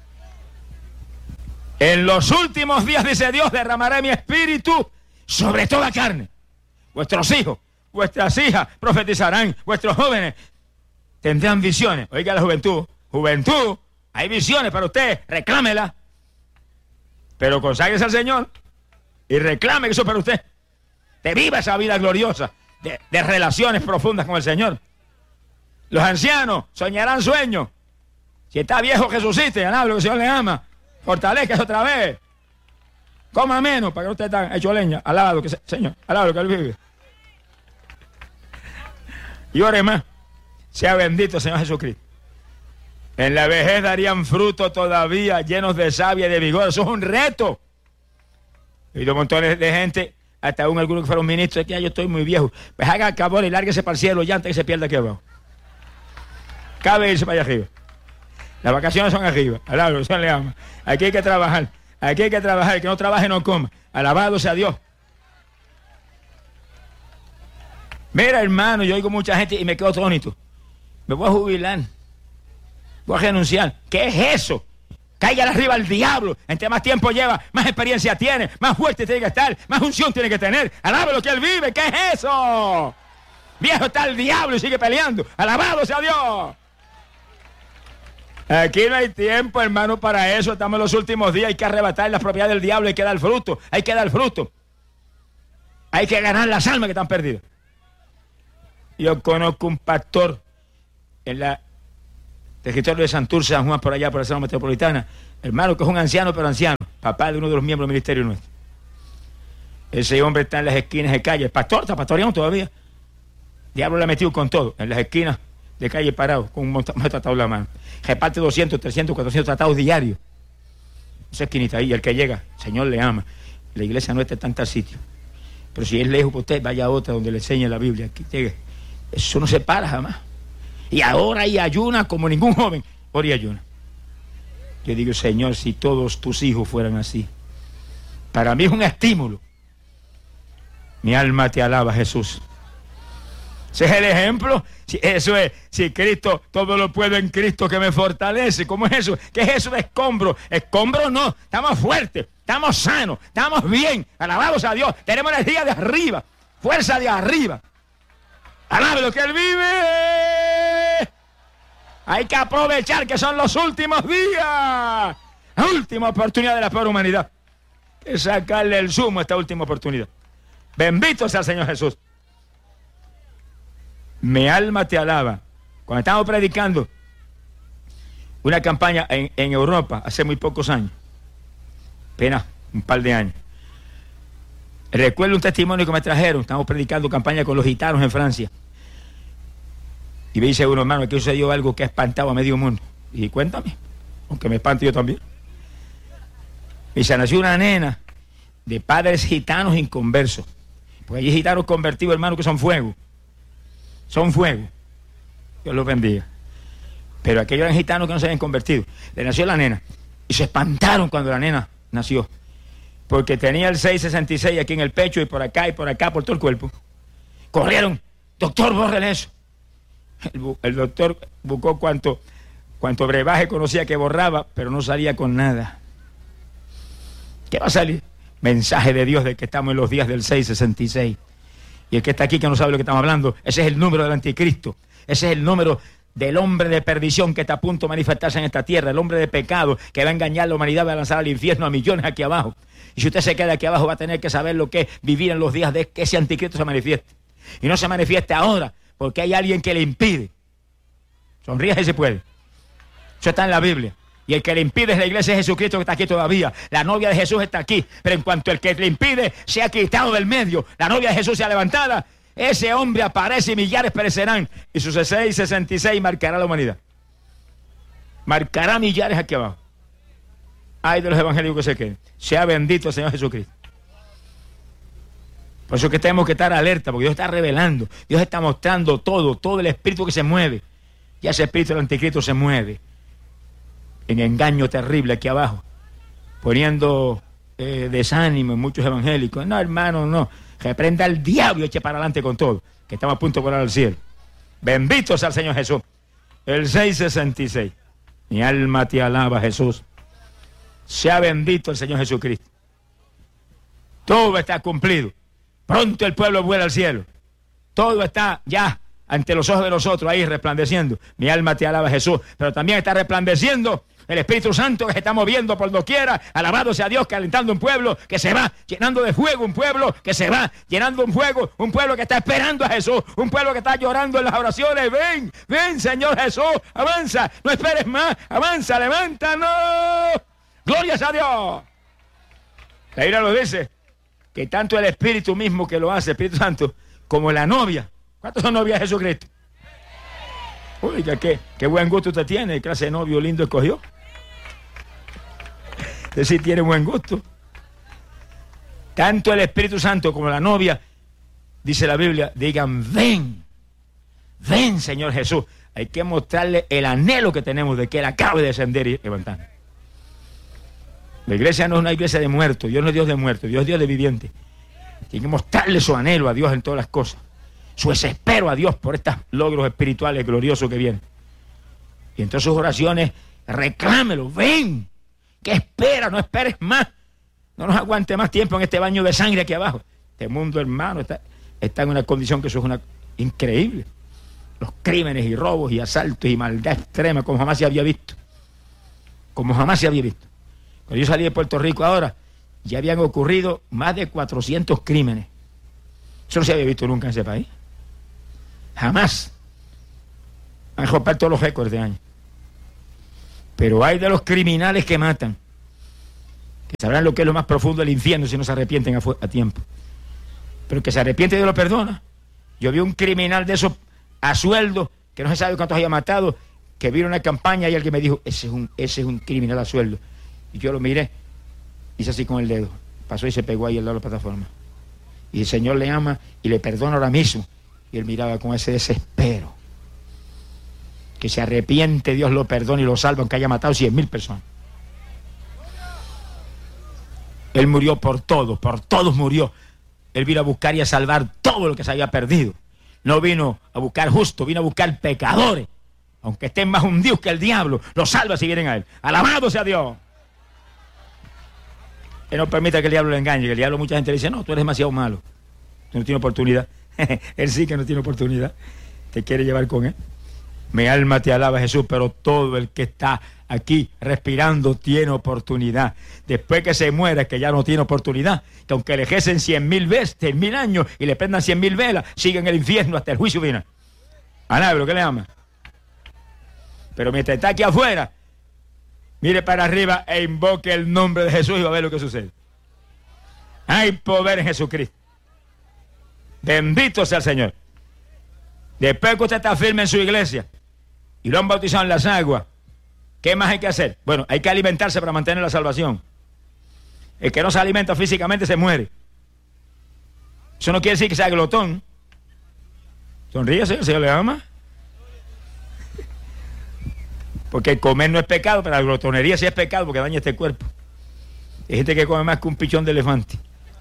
A: En los últimos días, dice Dios, derramaré mi espíritu sobre toda carne. Vuestros hijos, vuestras hijas profetizarán, vuestros jóvenes tendrán visiones. Oiga la juventud, hay visiones para usted, reclámela. Pero conságrese al Señor y reclame eso para usted. Te viva esa vida gloriosa de relaciones profundas con el Señor. Los ancianos soñarán sueños. Si está viejo, resucite, alaba lo que el Señor le ama. Fortalezca otra vez. Coma menos para que no esté tan hecho leña. Alaba lo que Señor, alaba lo que Él vive. Y ore más. Sea bendito, Señor Jesucristo. En la vejez darían fruto todavía, llenos de savia y de vigor. Eso es un reto. He oído montones de gente, hasta aún algunos que fueron ministros, que ya yo estoy muy viejo. Pues haga cabor y lárguese para el cielo ya antes que se pierda aquí abajo. Cabe irse para allá arriba. Las vacaciones son arriba. Alabado, Señor le ama. Aquí hay que trabajar. Aquí hay que trabajar. El que no trabaje no coma. Alabado sea Dios. Mira, hermano, yo oigo mucha gente y me quedo atónito. Me voy a jubilar. Voy a renunciar. ¿Qué es eso? Cállale arriba al diablo. Entre más tiempo lleva, más experiencia tiene, más fuerte tiene que estar, más unción tiene que tener. Alaba lo que él vive. ¿Qué es eso? Viejo está el diablo y sigue peleando. Alabado sea Dios. Aquí no hay tiempo, hermano, para eso. Estamos en los últimos días. Hay que arrebatar las propiedades del diablo. Hay que dar fruto. Hay que dar fruto. Hay que ganar las almas que están perdidas. Yo conozco un pastor en la territorio de Santurce, San Juan, por allá, por la zona metropolitana. Hermano, que es un anciano, pero anciano. Papá de uno de los miembros del ministerio nuestro. Ese hombre está en las esquinas de calle. El pastor está pastoreando todavía. El diablo le ha metido con todo. En las esquinas de calle parado, con un tratado en la mano. Reparte 200, 300, 400 tratados diarios. Esa esquinita ahí, el que llega, el Señor le ama. La iglesia no está en tantos sitios. Pero si es lejos para usted, vaya a otra donde le enseñe la Biblia. Aquí llegue. Eso no se para jamás. Y ahora hay ayuna como ningún joven. Ora y ayuna. Yo digo, Señor, si todos tus hijos fueran así. Para mí es un estímulo. Mi alma te alaba, Jesús. Ese es el ejemplo. Eso es, si Cristo, todo lo puedo en Cristo que me fortalece. ¿Cómo es eso? ¿Qué es eso de escombro? Escombro no, estamos fuertes, estamos sanos, estamos bien, alabados a Dios, tenemos energía de arriba, fuerza de arriba. Alabe lo que Él vive. Hay que aprovechar que son los últimos días, la última oportunidad de la pobre humanidad. Hay que sacarle el zumo a esta última oportunidad. Bendito sea el Señor Jesús. Mi alma te alaba. Cuando estábamos predicando una campaña en Europa hace muy pocos años, apenas un par de años, recuerdo un testimonio que me trajeron. Estábamos predicando campaña con los gitanos en Francia. Y me dice uno, hermano, aquí sucedió algo que ha espantado a medio mundo. Y cuéntame, aunque me espante yo también. Y se nació una nena de padres gitanos inconversos. Porque hay gitanos convertidos, hermano, que son fuego. Son fuego. Dios los bendiga. Pero aquellos eran gitanos que no se habían convertido. Le nació la nena. Y se espantaron cuando la nena nació. Porque tenía el 666 aquí en el pecho y por acá, por todo el cuerpo. Corrieron. Doctor, bórrele eso. El doctor buscó cuanto brebaje conocía que borraba, pero no salía con nada. ¿Qué va a salir? Mensaje de Dios de que estamos en los días del 666. Y el que está aquí que no sabe lo que estamos hablando, ese es el número del anticristo. Ese es el número del hombre de perdición que está a punto de manifestarse en esta tierra, el hombre de pecado que va a engañar a la humanidad, va a lanzar al infierno a millones aquí abajo. Y si usted se queda aquí abajo va a tener que saber lo que es vivir en los días de que ese anticristo se manifieste. Y no se manifieste ahora porque hay alguien que le impide. Sonríe si se puede. Eso está en la Biblia. Y el que le impide es la iglesia de Jesucristo que está aquí todavía. La novia de Jesús está aquí. Pero en cuanto el que le impide se ha quitado del medio, la novia de Jesús se ha levantada, ese hombre aparece y millares perecerán. Y su 666 marcará la humanidad. Marcará millares aquí abajo. Ay de los evangélicos que se queden. Sea bendito el Señor Jesucristo. Por eso es que tenemos que estar alerta, porque Dios está revelando. Dios está mostrando todo el espíritu que se mueve. Y ese espíritu del anticristo se mueve en engaño terrible aquí abajo, poniendo desánimo en muchos evangélicos. No, hermano, no. Reprenda al diablo y eche para adelante con todo, que estamos a punto de volar al cielo. Bendito sea el Señor Jesús. El 666. Mi alma te alaba, Jesús. Sea bendito el Señor Jesucristo. Todo está cumplido. Pronto el pueblo vuela al cielo. Todo está ya ante los ojos de nosotros ahí resplandeciendo. Mi alma te alaba, Jesús. Pero también está resplandeciendo el Espíritu Santo que se está moviendo por doquiera. Alabado sea Dios, calentando un pueblo que se va llenando de fuego, un pueblo que se va llenando un fuego, un pueblo que está esperando a Jesús, un pueblo que está llorando en las oraciones. Ven, ven, Señor Jesús, avanza, no esperes más, avanza, levántanos. Glorias a Dios. La Biblia lo dice, que tanto el Espíritu mismo que lo hace, el Espíritu Santo, como la novia. ¿Cuántos son novias de Jesucristo? Oiga, qué buen gusto usted tiene, qué clase de novio lindo escogió. Usted sí tiene buen gusto. Tanto el Espíritu Santo como la novia, dice la Biblia, digan, ven, ven, Señor Jesús. Hay que mostrarle el anhelo que tenemos de que Él acabe de descender y levantar. La iglesia no es una iglesia de muertos. Dios no es Dios de muertos, Dios es Dios de vivientes. Tiene que mostrarle su anhelo a Dios en todas las cosas, su desespero a Dios por estos logros espirituales gloriosos que vienen. Y entonces sus oraciones, reclámelo, ven. ¿Qué espera? No esperes más. No nos aguante más tiempo en este baño de sangre aquí abajo. Este mundo, hermano, está en una condición que eso es una increíble. Los crímenes y robos y asaltos y maldad extrema como jamás se había visto. como jamás se había visto. Cuando yo salí de Puerto Rico ahora, ya habían ocurrido más de 400 crímenes. Eso no se había visto nunca en ese país. Jamás. Han roto todos los récords de año. Pero hay de los criminales que matan, que sabrán lo que es lo más profundo del infierno si no se arrepienten a tiempo. Pero que se arrepiente y Dios lo perdona. Yo vi un criminal de esos a sueldo, que no se sabe cuántos haya matado, que vino una campaña y alguien me dijo, ese es un criminal a sueldo. Y yo lo miré, hice así con el dedo, pasó y se pegó ahí al lado de la plataforma. Y el Señor le ama y le perdona ahora mismo. Y él miraba con ese desespero. Que se arrepiente, Dios lo perdona y lo salva, aunque haya matado 100,000 personas. Él murió por todos murió. Él vino a buscar y a salvar todo lo que se había perdido. No vino a buscar justos, vino a buscar pecadores. Aunque estén más hundidos que el diablo, los salva si vienen a él. Alabado sea Dios. Él no permite que el diablo le engañe, que el diablo mucha gente le dice, no, tú eres demasiado malo. Tú no tienes oportunidad. Él sí que no tiene oportunidad. Te quiere llevar con él. Mi alma te alaba, Jesús, pero todo el que está aquí respirando tiene oportunidad. Después que se muera, es que ya no tiene oportunidad. Que aunque le ejecen 100,000 veces, 100,000 años y le prendan 100,000 velas, sigue en el infierno hasta el juicio final. Alaba lo que le ama. Pero mientras está aquí afuera, mire para arriba e invoque el nombre de Jesús y va a ver lo que sucede. Hay poder en Jesucristo. Bendito sea el Señor. Después que usted está firme en su iglesia y lo han bautizado en las aguas, ¿qué más hay que hacer? Bueno, hay que alimentarse para mantener la salvación. El que no se alimenta físicamente se muere. Eso no quiere decir que sea glotón. Sonríe, Señor, el Señor le ama. Porque el comer no es pecado, pero la glotonería sí es pecado porque daña este cuerpo. Hay gente que come más que un pichón de elefante.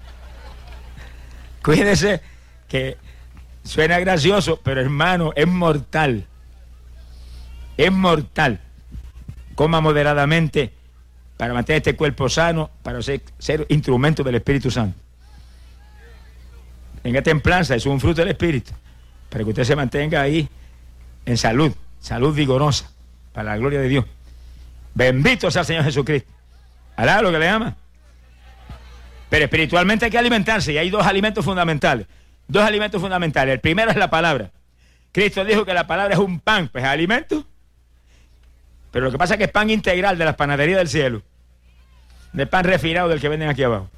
A: Cuídese que suena gracioso, pero hermano, es mortal. Es mortal. Coma moderadamente para mantener este cuerpo sano, para ser instrumento del Espíritu Santo. Tenga templanza, es un fruto del Espíritu, para que usted se mantenga ahí en salud vigorosa, para la gloria de Dios. Bendito sea el Señor Jesucristo. Alá lo que le ama. Pero espiritualmente hay que alimentarse y hay dos alimentos fundamentales. El primero es la palabra. Cristo dijo que la palabra es un pan, pues es alimento. Pero lo que pasa es que es pan integral de las panaderías del cielo. De pan refinado del que venden aquí abajo.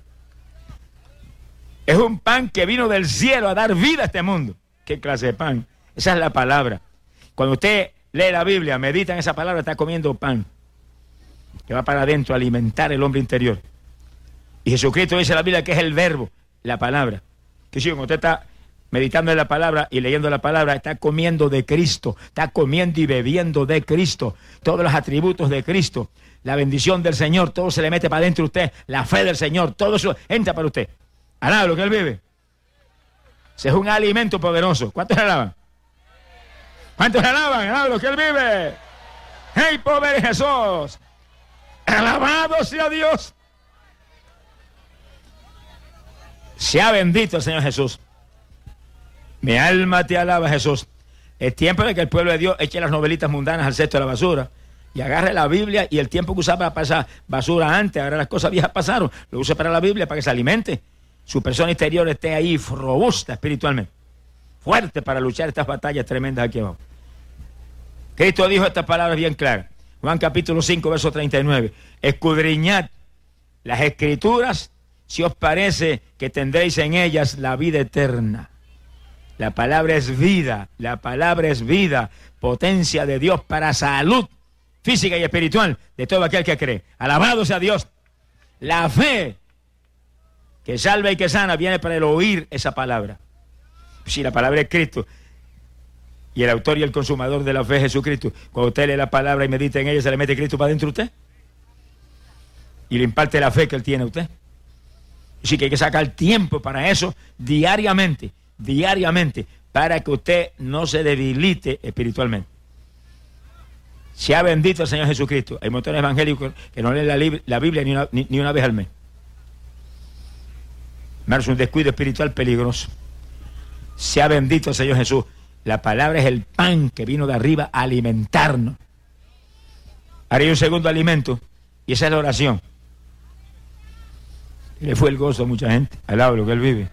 A: Es un pan que vino del cielo a dar vida a este mundo. ¿Qué clase de pan? Esa es la palabra. Cuando usted lee la Biblia, medita en esa palabra, está comiendo pan. Que va para adentro a alimentar el hombre interior. Y Jesucristo dice en la Biblia que es el verbo, la palabra. Que si usted está meditando en la palabra y leyendo la palabra, está comiendo de Cristo, está comiendo y bebiendo de Cristo, todos los atributos de Cristo, la bendición del Señor, todo se le mete para adentro usted, la fe del Señor, todo eso entra para usted. Alaba lo que Él vive. Ese es un alimento poderoso. ¿Cuántos le alaban? ¿Cuántos le alaban? Alaba lo que Él vive. ¡Hey, pobre Jesús! ¡Alabado sea Dios! Sea bendito el Señor Jesús. Mi alma te alaba, Jesús. Es tiempo de que el pueblo de Dios eche las novelitas mundanas al cesto de la basura y agarre la Biblia y el tiempo que usaba para pasar basura antes, ahora las cosas viejas pasaron, lo use para la Biblia, para que se alimente. Su persona interior esté ahí robusta espiritualmente, fuerte para luchar estas batallas tremendas aquí abajo. Cristo dijo estas palabras bien claras. Juan capítulo 5, verso 39. Escudriñad las Escrituras si os parece que tendréis en ellas la vida eterna. La palabra es vida, potencia de Dios para salud física y espiritual de todo aquel que cree. Alabado sea Dios. La fe que salva y que sana viene para el oír esa palabra. Si la palabra es Cristo y el autor y el consumador de la fe es Jesucristo, cuando usted lee la palabra y medita en ella, se le mete Cristo para dentro de usted y le imparte la fe que Él tiene a usted. Así que hay que sacar tiempo para eso diariamente, para que usted no se debilite espiritualmente. Sea bendito el Señor Jesucristo. Hay montones evangélicos que no leen la Biblia ni una vez al mes. Es un descuido espiritual peligroso. Sea bendito el Señor Jesús. La palabra es el pan que vino de arriba a alimentarnos. Ahora hay un segundo alimento, y esa es la oración. Y le fue el gozo a mucha gente, al lado de lo que él vive.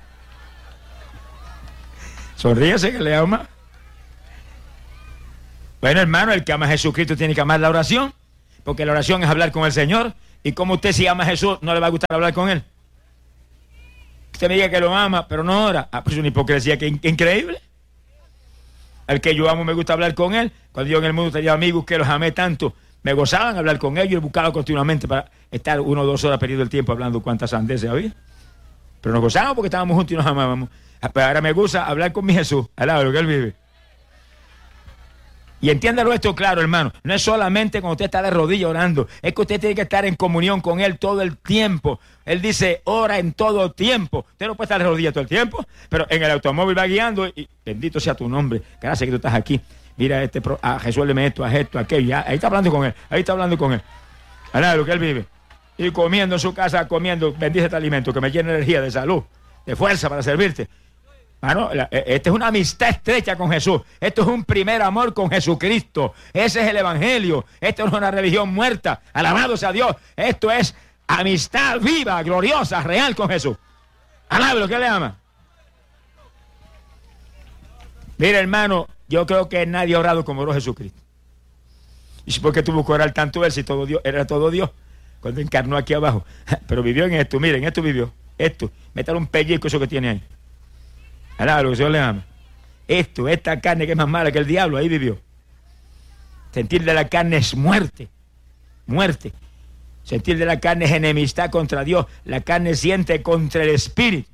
A: Sonríese que le ama. Bueno, hermano, el que ama a Jesucristo tiene que amar la oración, porque la oración es hablar con el Señor. Y como usted, si ama a Jesús, no le va a gustar hablar con él. Usted me diga que lo ama, pero no ora. Pues es una hipocresía que increíble. Al que yo amo me gusta hablar con él. Cuando yo en el mundo tenía amigos que los amé tanto, me gozaban hablar con ellos y buscaba continuamente para estar 1 o 2 horas perdiendo el tiempo hablando cuántas sandeces había. Pero nos gozábamos porque estábamos juntos y nos amábamos. Pero ahora me gusta hablar con mi Jesús, al lado de lo que él vive. Y entiéndalo esto claro, hermano. No es solamente cuando usted está de rodillas orando. Es que usted tiene que estar en comunión con él todo el tiempo. Él dice, ora en todo tiempo. Usted no puede estar de rodillas todo el tiempo, pero en el automóvil va guiando y bendito sea tu nombre. Gracias que tú estás aquí. Mira, resuélveme esto, haz esto, aquello. Ya, ahí está hablando con él. Ahí está hablando con él. Al lado de lo que él vive. Y comiendo en su casa, comiendo, bendice este alimento que me llena de energía, de salud, de fuerza para servirte. Mano, esta es una amistad estrecha con Jesús. Esto es un primer amor con Jesucristo. Ese es el evangelio. Esto no es una religión muerta. Alabado sea Dios. Esto es amistad viva, gloriosa, real con Jesús. Alabado lo que le ama. Mira, hermano, yo creo que nadie ha orado como oró Jesucristo. ¿Y por qué tuvo que orar tanto él si todo Dios, era todo Dios? Cuando encarnó aquí abajo. Pero vivió en esto, miren, esto vivió. Esto, métale un pellizco eso que tiene ahí. Alá, lo que el Señor le ama. Esta carne que es más mala que el diablo, ahí vivió. Sentir de la carne es muerte. Muerte. Sentir de la carne es enemistad contra Dios. La carne siente contra el espíritu.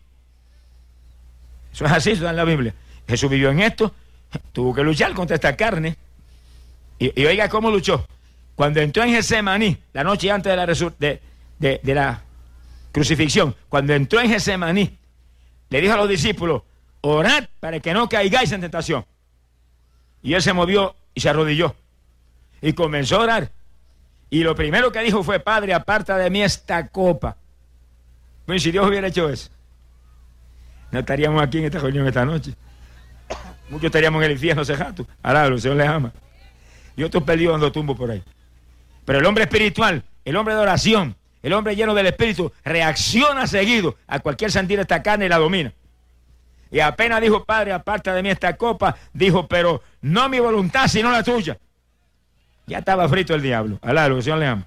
A: Eso es así, eso está en la Biblia. Jesús vivió en esto, tuvo que luchar contra esta carne. Y oiga cómo luchó. Cuando entró en Getsemaní, la noche antes de la crucifixión, cuando entró en Getsemaní, le dijo a los discípulos, orad para que no caigáis en tentación. Y él se movió y se arrodilló. Y comenzó a orar. Y lo primero que dijo fue, Padre, aparta de mí esta copa. Bueno, si Dios hubiera hecho eso, no estaríamos aquí en esta reunión esta noche. Muchos estaríamos en el infierno cejato. Ahora el Señor les ama. Y otros perdidos dando tumbo por ahí. Pero el hombre espiritual, el hombre de oración, el hombre lleno del Espíritu, reacciona seguido a cualquier sentir de esta carne y la domina. Y apenas dijo, Padre, aparta de mí esta copa, dijo, pero no mi voluntad, sino la tuya. Ya estaba frito el diablo. Alá, lo que el Señor le ama.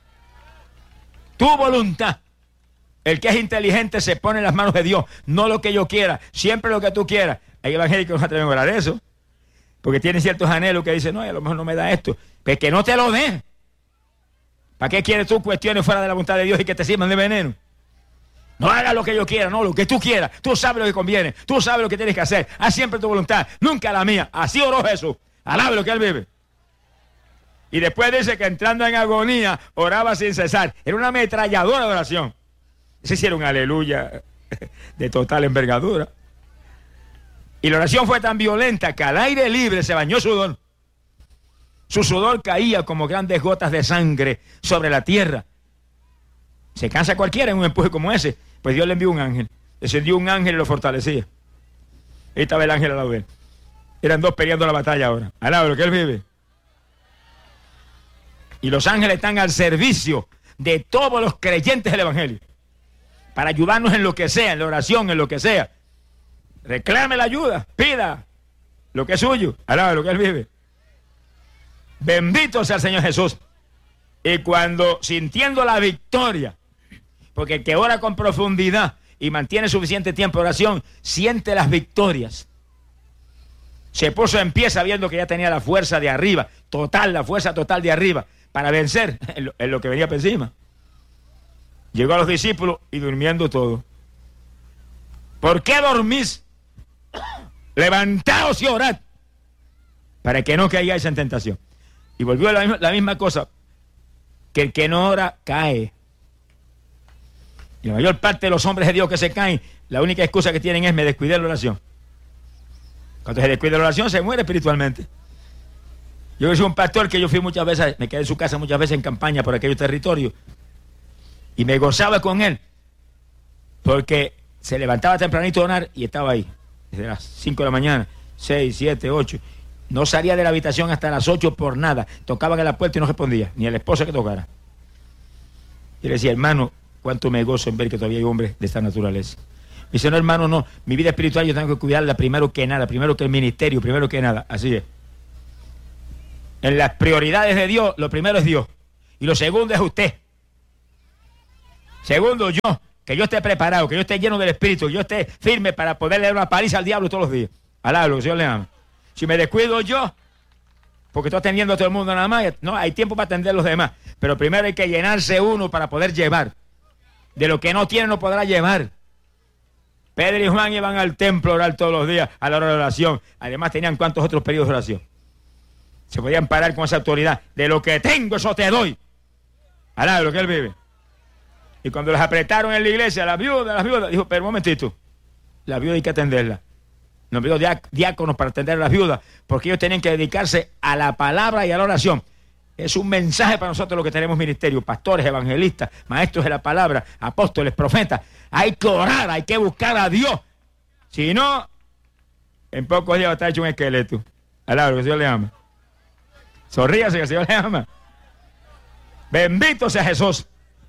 A: Tu voluntad. El que es inteligente se pone en las manos de Dios, no lo que yo quiera, siempre lo que tú quieras. Hay evangélicos que no se atreven a orar eso, porque tienen ciertos anhelos que dicen, no, a lo mejor no me da esto. Pues que no te lo dé. ¿Para qué quieres tú cuestiones fuera de la voluntad de Dios y que te sirvan de veneno? No hagas lo que yo quiera, no, lo que tú quieras. Tú sabes lo que conviene, tú sabes lo que tienes que hacer. Haz siempre tu voluntad, nunca la mía. Así oró Jesús. Alabe lo que él vive. Y después dice que entrando en agonía, oraba sin cesar. Era una ametralladora de oración. Ese sí era un aleluya de total envergadura. Y la oración fue tan violenta que al aire libre se bañó sudor. Su sudor caía como grandes gotas de sangre sobre la tierra. Se cansa cualquiera en un empuje como ese. Pues Dios le envió un ángel. Descendió un ángel y lo fortalecía. Ahí estaba el ángel al lado de él. Eran dos peleando la batalla ahora. Al lado de lo que él vive. Y los ángeles están al servicio de todos los creyentes del evangelio. Para ayudarnos en lo que sea, en la oración, en lo que sea. Reclame la ayuda, pida lo que es suyo, al lado de lo que él vive. Bendito sea el Señor Jesús. Y cuando sintiendo la victoria, porque el que ora con profundidad y mantiene suficiente tiempo de oración, siente las victorias. Se puso en pie sabiendo que ya tenía la fuerza de arriba, total, la fuerza total de arriba, para vencer en lo que venía por encima. Llegó a los discípulos y durmiendo todo. ¿Por qué dormís? Levantaos y orad, para que no caigáis en tentación. Y volvió la misma cosa, que el que no ora cae. Y la mayor parte de los hombres de Dios que se caen, la única excusa que tienen es me descuidé de la oración. Cuando se descuida la oración se muere espiritualmente. Yo soy un pastor que yo fui muchas veces, me quedé en su casa muchas veces en campaña por aquellos territorios y me gozaba con él porque se levantaba tempranito a orar y estaba ahí desde las 5 de la mañana, 6, 7, 8 No salía de la habitación hasta las 8 por nada. Tocaban a la puerta y no respondía, ni a la esposa que tocara. Y le decía, hermano, cuánto me gozo en ver que todavía hay hombres de esta naturaleza. Me dice, no, hermano, no, mi vida espiritual yo tengo que cuidarla primero que nada, primero que el ministerio, primero que nada. Así es. En las prioridades de Dios, lo primero es Dios. Y lo segundo es usted. Segundo, yo, que yo esté preparado, que yo esté lleno del Espíritu, que yo esté firme para poder leer una paliza al diablo todos los días. Alablo, que el Señor le ama. Si me descuido yo, porque estoy atendiendo a todo el mundo nada más, no, hay tiempo para atender a los demás. Pero primero hay que llenarse uno para poder llevar. De lo que no tiene no podrá llevar. Pedro y Juan iban al templo a orar todos los días, a la hora de oración. Además tenían cuantos otros periodos de oración. Se podían parar con esa autoridad. De lo que tengo, eso te doy. Alá, de lo que él vive. Y cuando las apretaron en la iglesia, las viudas, dijo, pero un momentito, la viuda hay que atenderla. Nos envió diáconos para atender a las viudas, porque ellos tenían que dedicarse a la palabra y a la oración. Es un mensaje para nosotros los que tenemos ministerio, pastores, evangelistas, maestros de la palabra, apóstoles, profetas. Hay que orar, hay que buscar a Dios. Si no, en pocos días va a estar hecho un esqueleto. Alabro, que el Señor le ama. Sonríase, que el Señor le ama. Bendito sea Jesús.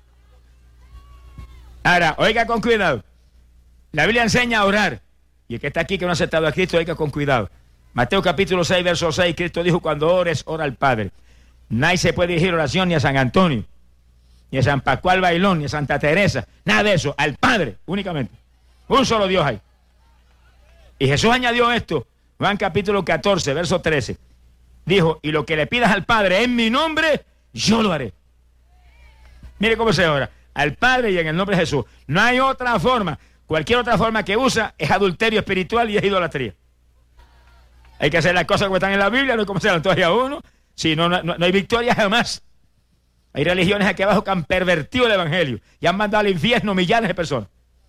A: Ahora, oiga con cuidado. La Biblia enseña a orar. Y el que está aquí que no ha aceptado a Cristo, oiga con cuidado. Mateo capítulo 6, verso 6, Cristo dijo, cuando ores, ora al Padre. Nadie se puede dirigir oración ni a San Antonio, ni a San Pascual Bailón, ni a Santa Teresa. Nada de eso, al Padre únicamente. Un solo Dios hay. Y Jesús añadió esto, Juan capítulo 14, verso 13. Dijo, y lo que le pidas al Padre en mi nombre, yo lo haré. Mire cómo se ora. Al Padre y en el nombre de Jesús. No hay otra forma. Cualquier otra forma que usa es adulterio espiritual y es idolatría. Hay que hacer las cosas como están en la Biblia, no como se las todavía uno. Si no, no hay victoria jamás. Hay religiones aquí abajo que han pervertido el evangelio y han mandado al infierno millones de personas.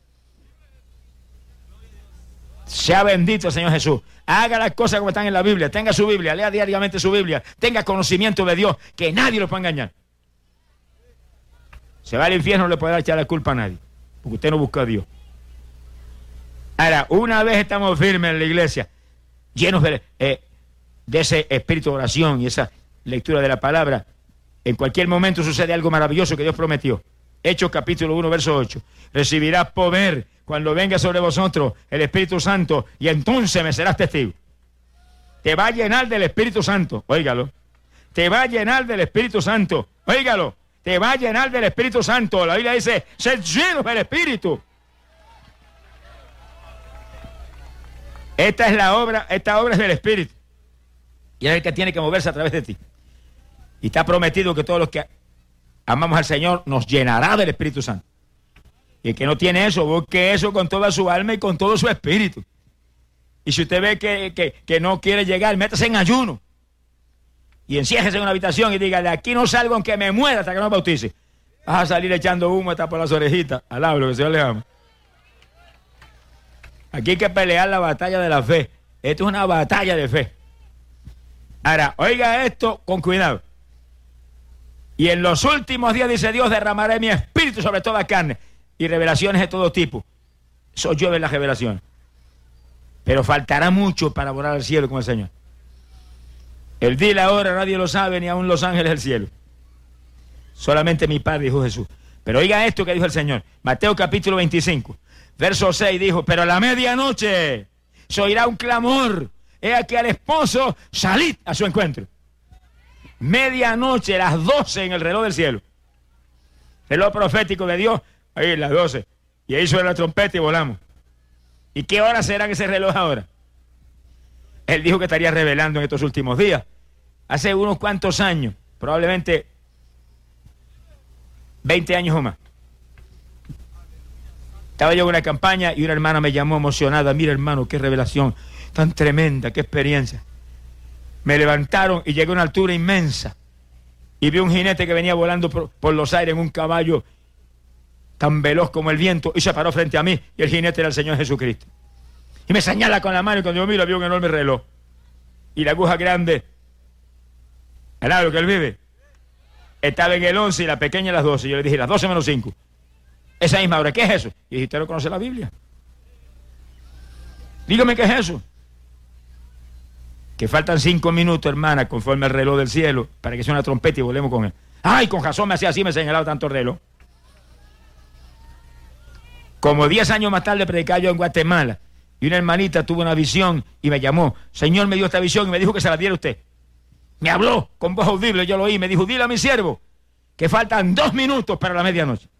A: Sea bendito el Señor Jesús. Haga las cosas como están en la Biblia. Tenga su Biblia, lea diariamente su Biblia. Tenga conocimiento de Dios, que nadie lo pueda engañar. Se va al infierno, no le puede echar la culpa a nadie, porque usted no busca a Dios. Ahora, una vez estamos firmes en la iglesia, llenos de ese espíritu de oración y esa lectura de la palabra, en cualquier momento sucede algo maravilloso que Dios prometió. Hechos capítulo 1, verso 8. Recibirás poder cuando venga sobre vosotros el Espíritu Santo y entonces me serás testigo. Te va a llenar del Espíritu Santo, óigalo. Te va a llenar del Espíritu Santo, óigalo. Te va a llenar del Espíritu Santo. La Biblia dice, sed llenos del Espíritu. Esta obra es del Espíritu. Y es el que tiene que moverse a través de ti. Y está prometido que todos los que amamos al Señor nos llenará del Espíritu Santo. Y el que no tiene eso, busque eso con toda su alma y con todo su espíritu. Y si usted ve que no quiere llegar, métase en ayuno. Y enciérrese en una habitación y diga, de aquí no salgo aunque me muera hasta que no me bautice. Vas a salir echando humo hasta por las orejitas. Alablo, que el Señor le ama. Aquí hay que pelear la batalla de la fe. Esto es una batalla de fe. Ahora, oiga esto con cuidado. Y en los últimos días, dice Dios, derramaré mi espíritu sobre toda carne. Y revelaciones de todo tipo. Soy yo de las revelaciones. Pero faltará mucho para morar al cielo con el Señor. El día y la hora nadie lo sabe, ni aun los ángeles del cielo. Solamente mi Padre, dijo Jesús. Pero oiga esto que dijo el Señor. Mateo capítulo 25. Verso 6 dijo, pero a la medianoche se oirá un clamor. He aquí al esposo, salid a su encuentro. Medianoche, las 12 en el reloj del cielo. Reloj profético de Dios, ahí las 12. Y ahí suena la trompeta y volamos. ¿Y qué hora será ese reloj ahora? Él dijo que estaría revelando en estos últimos días. Hace unos cuantos años, probablemente 20 años o más. Estaba yo en una campaña y una hermana me llamó emocionada. Mira, hermano, qué revelación tan tremenda, qué experiencia. Me levantaron y llegué a una altura inmensa y vi un jinete que venía volando por los aires en un caballo tan veloz como el viento y se paró frente a mí y el jinete era el Señor Jesucristo. Y me señala con la mano y cuando yo miro vi un enorme reloj y la aguja grande, al lado que él vive, estaba en el 11 y la pequeña en las 12. Yo le dije, las 12 menos 5. Esa misma hora, ¿qué es eso? Y dije, ¿usted no conoce la Biblia? Dígame qué es eso. que faltan 5 minutos, hermana, conforme el reloj del cielo, para que sea una trompeta y volvemos con él. Ay, con razón me hacía así, me señalaba tanto reloj. Como 10 años más tarde predicaba yo en Guatemala, y una hermanita tuvo una visión y me llamó. Señor me dio esta visión y me dijo que se la diera usted. Me habló con voz audible, yo lo oí, me dijo, dile a mi siervo que faltan 2 minutos para la medianoche.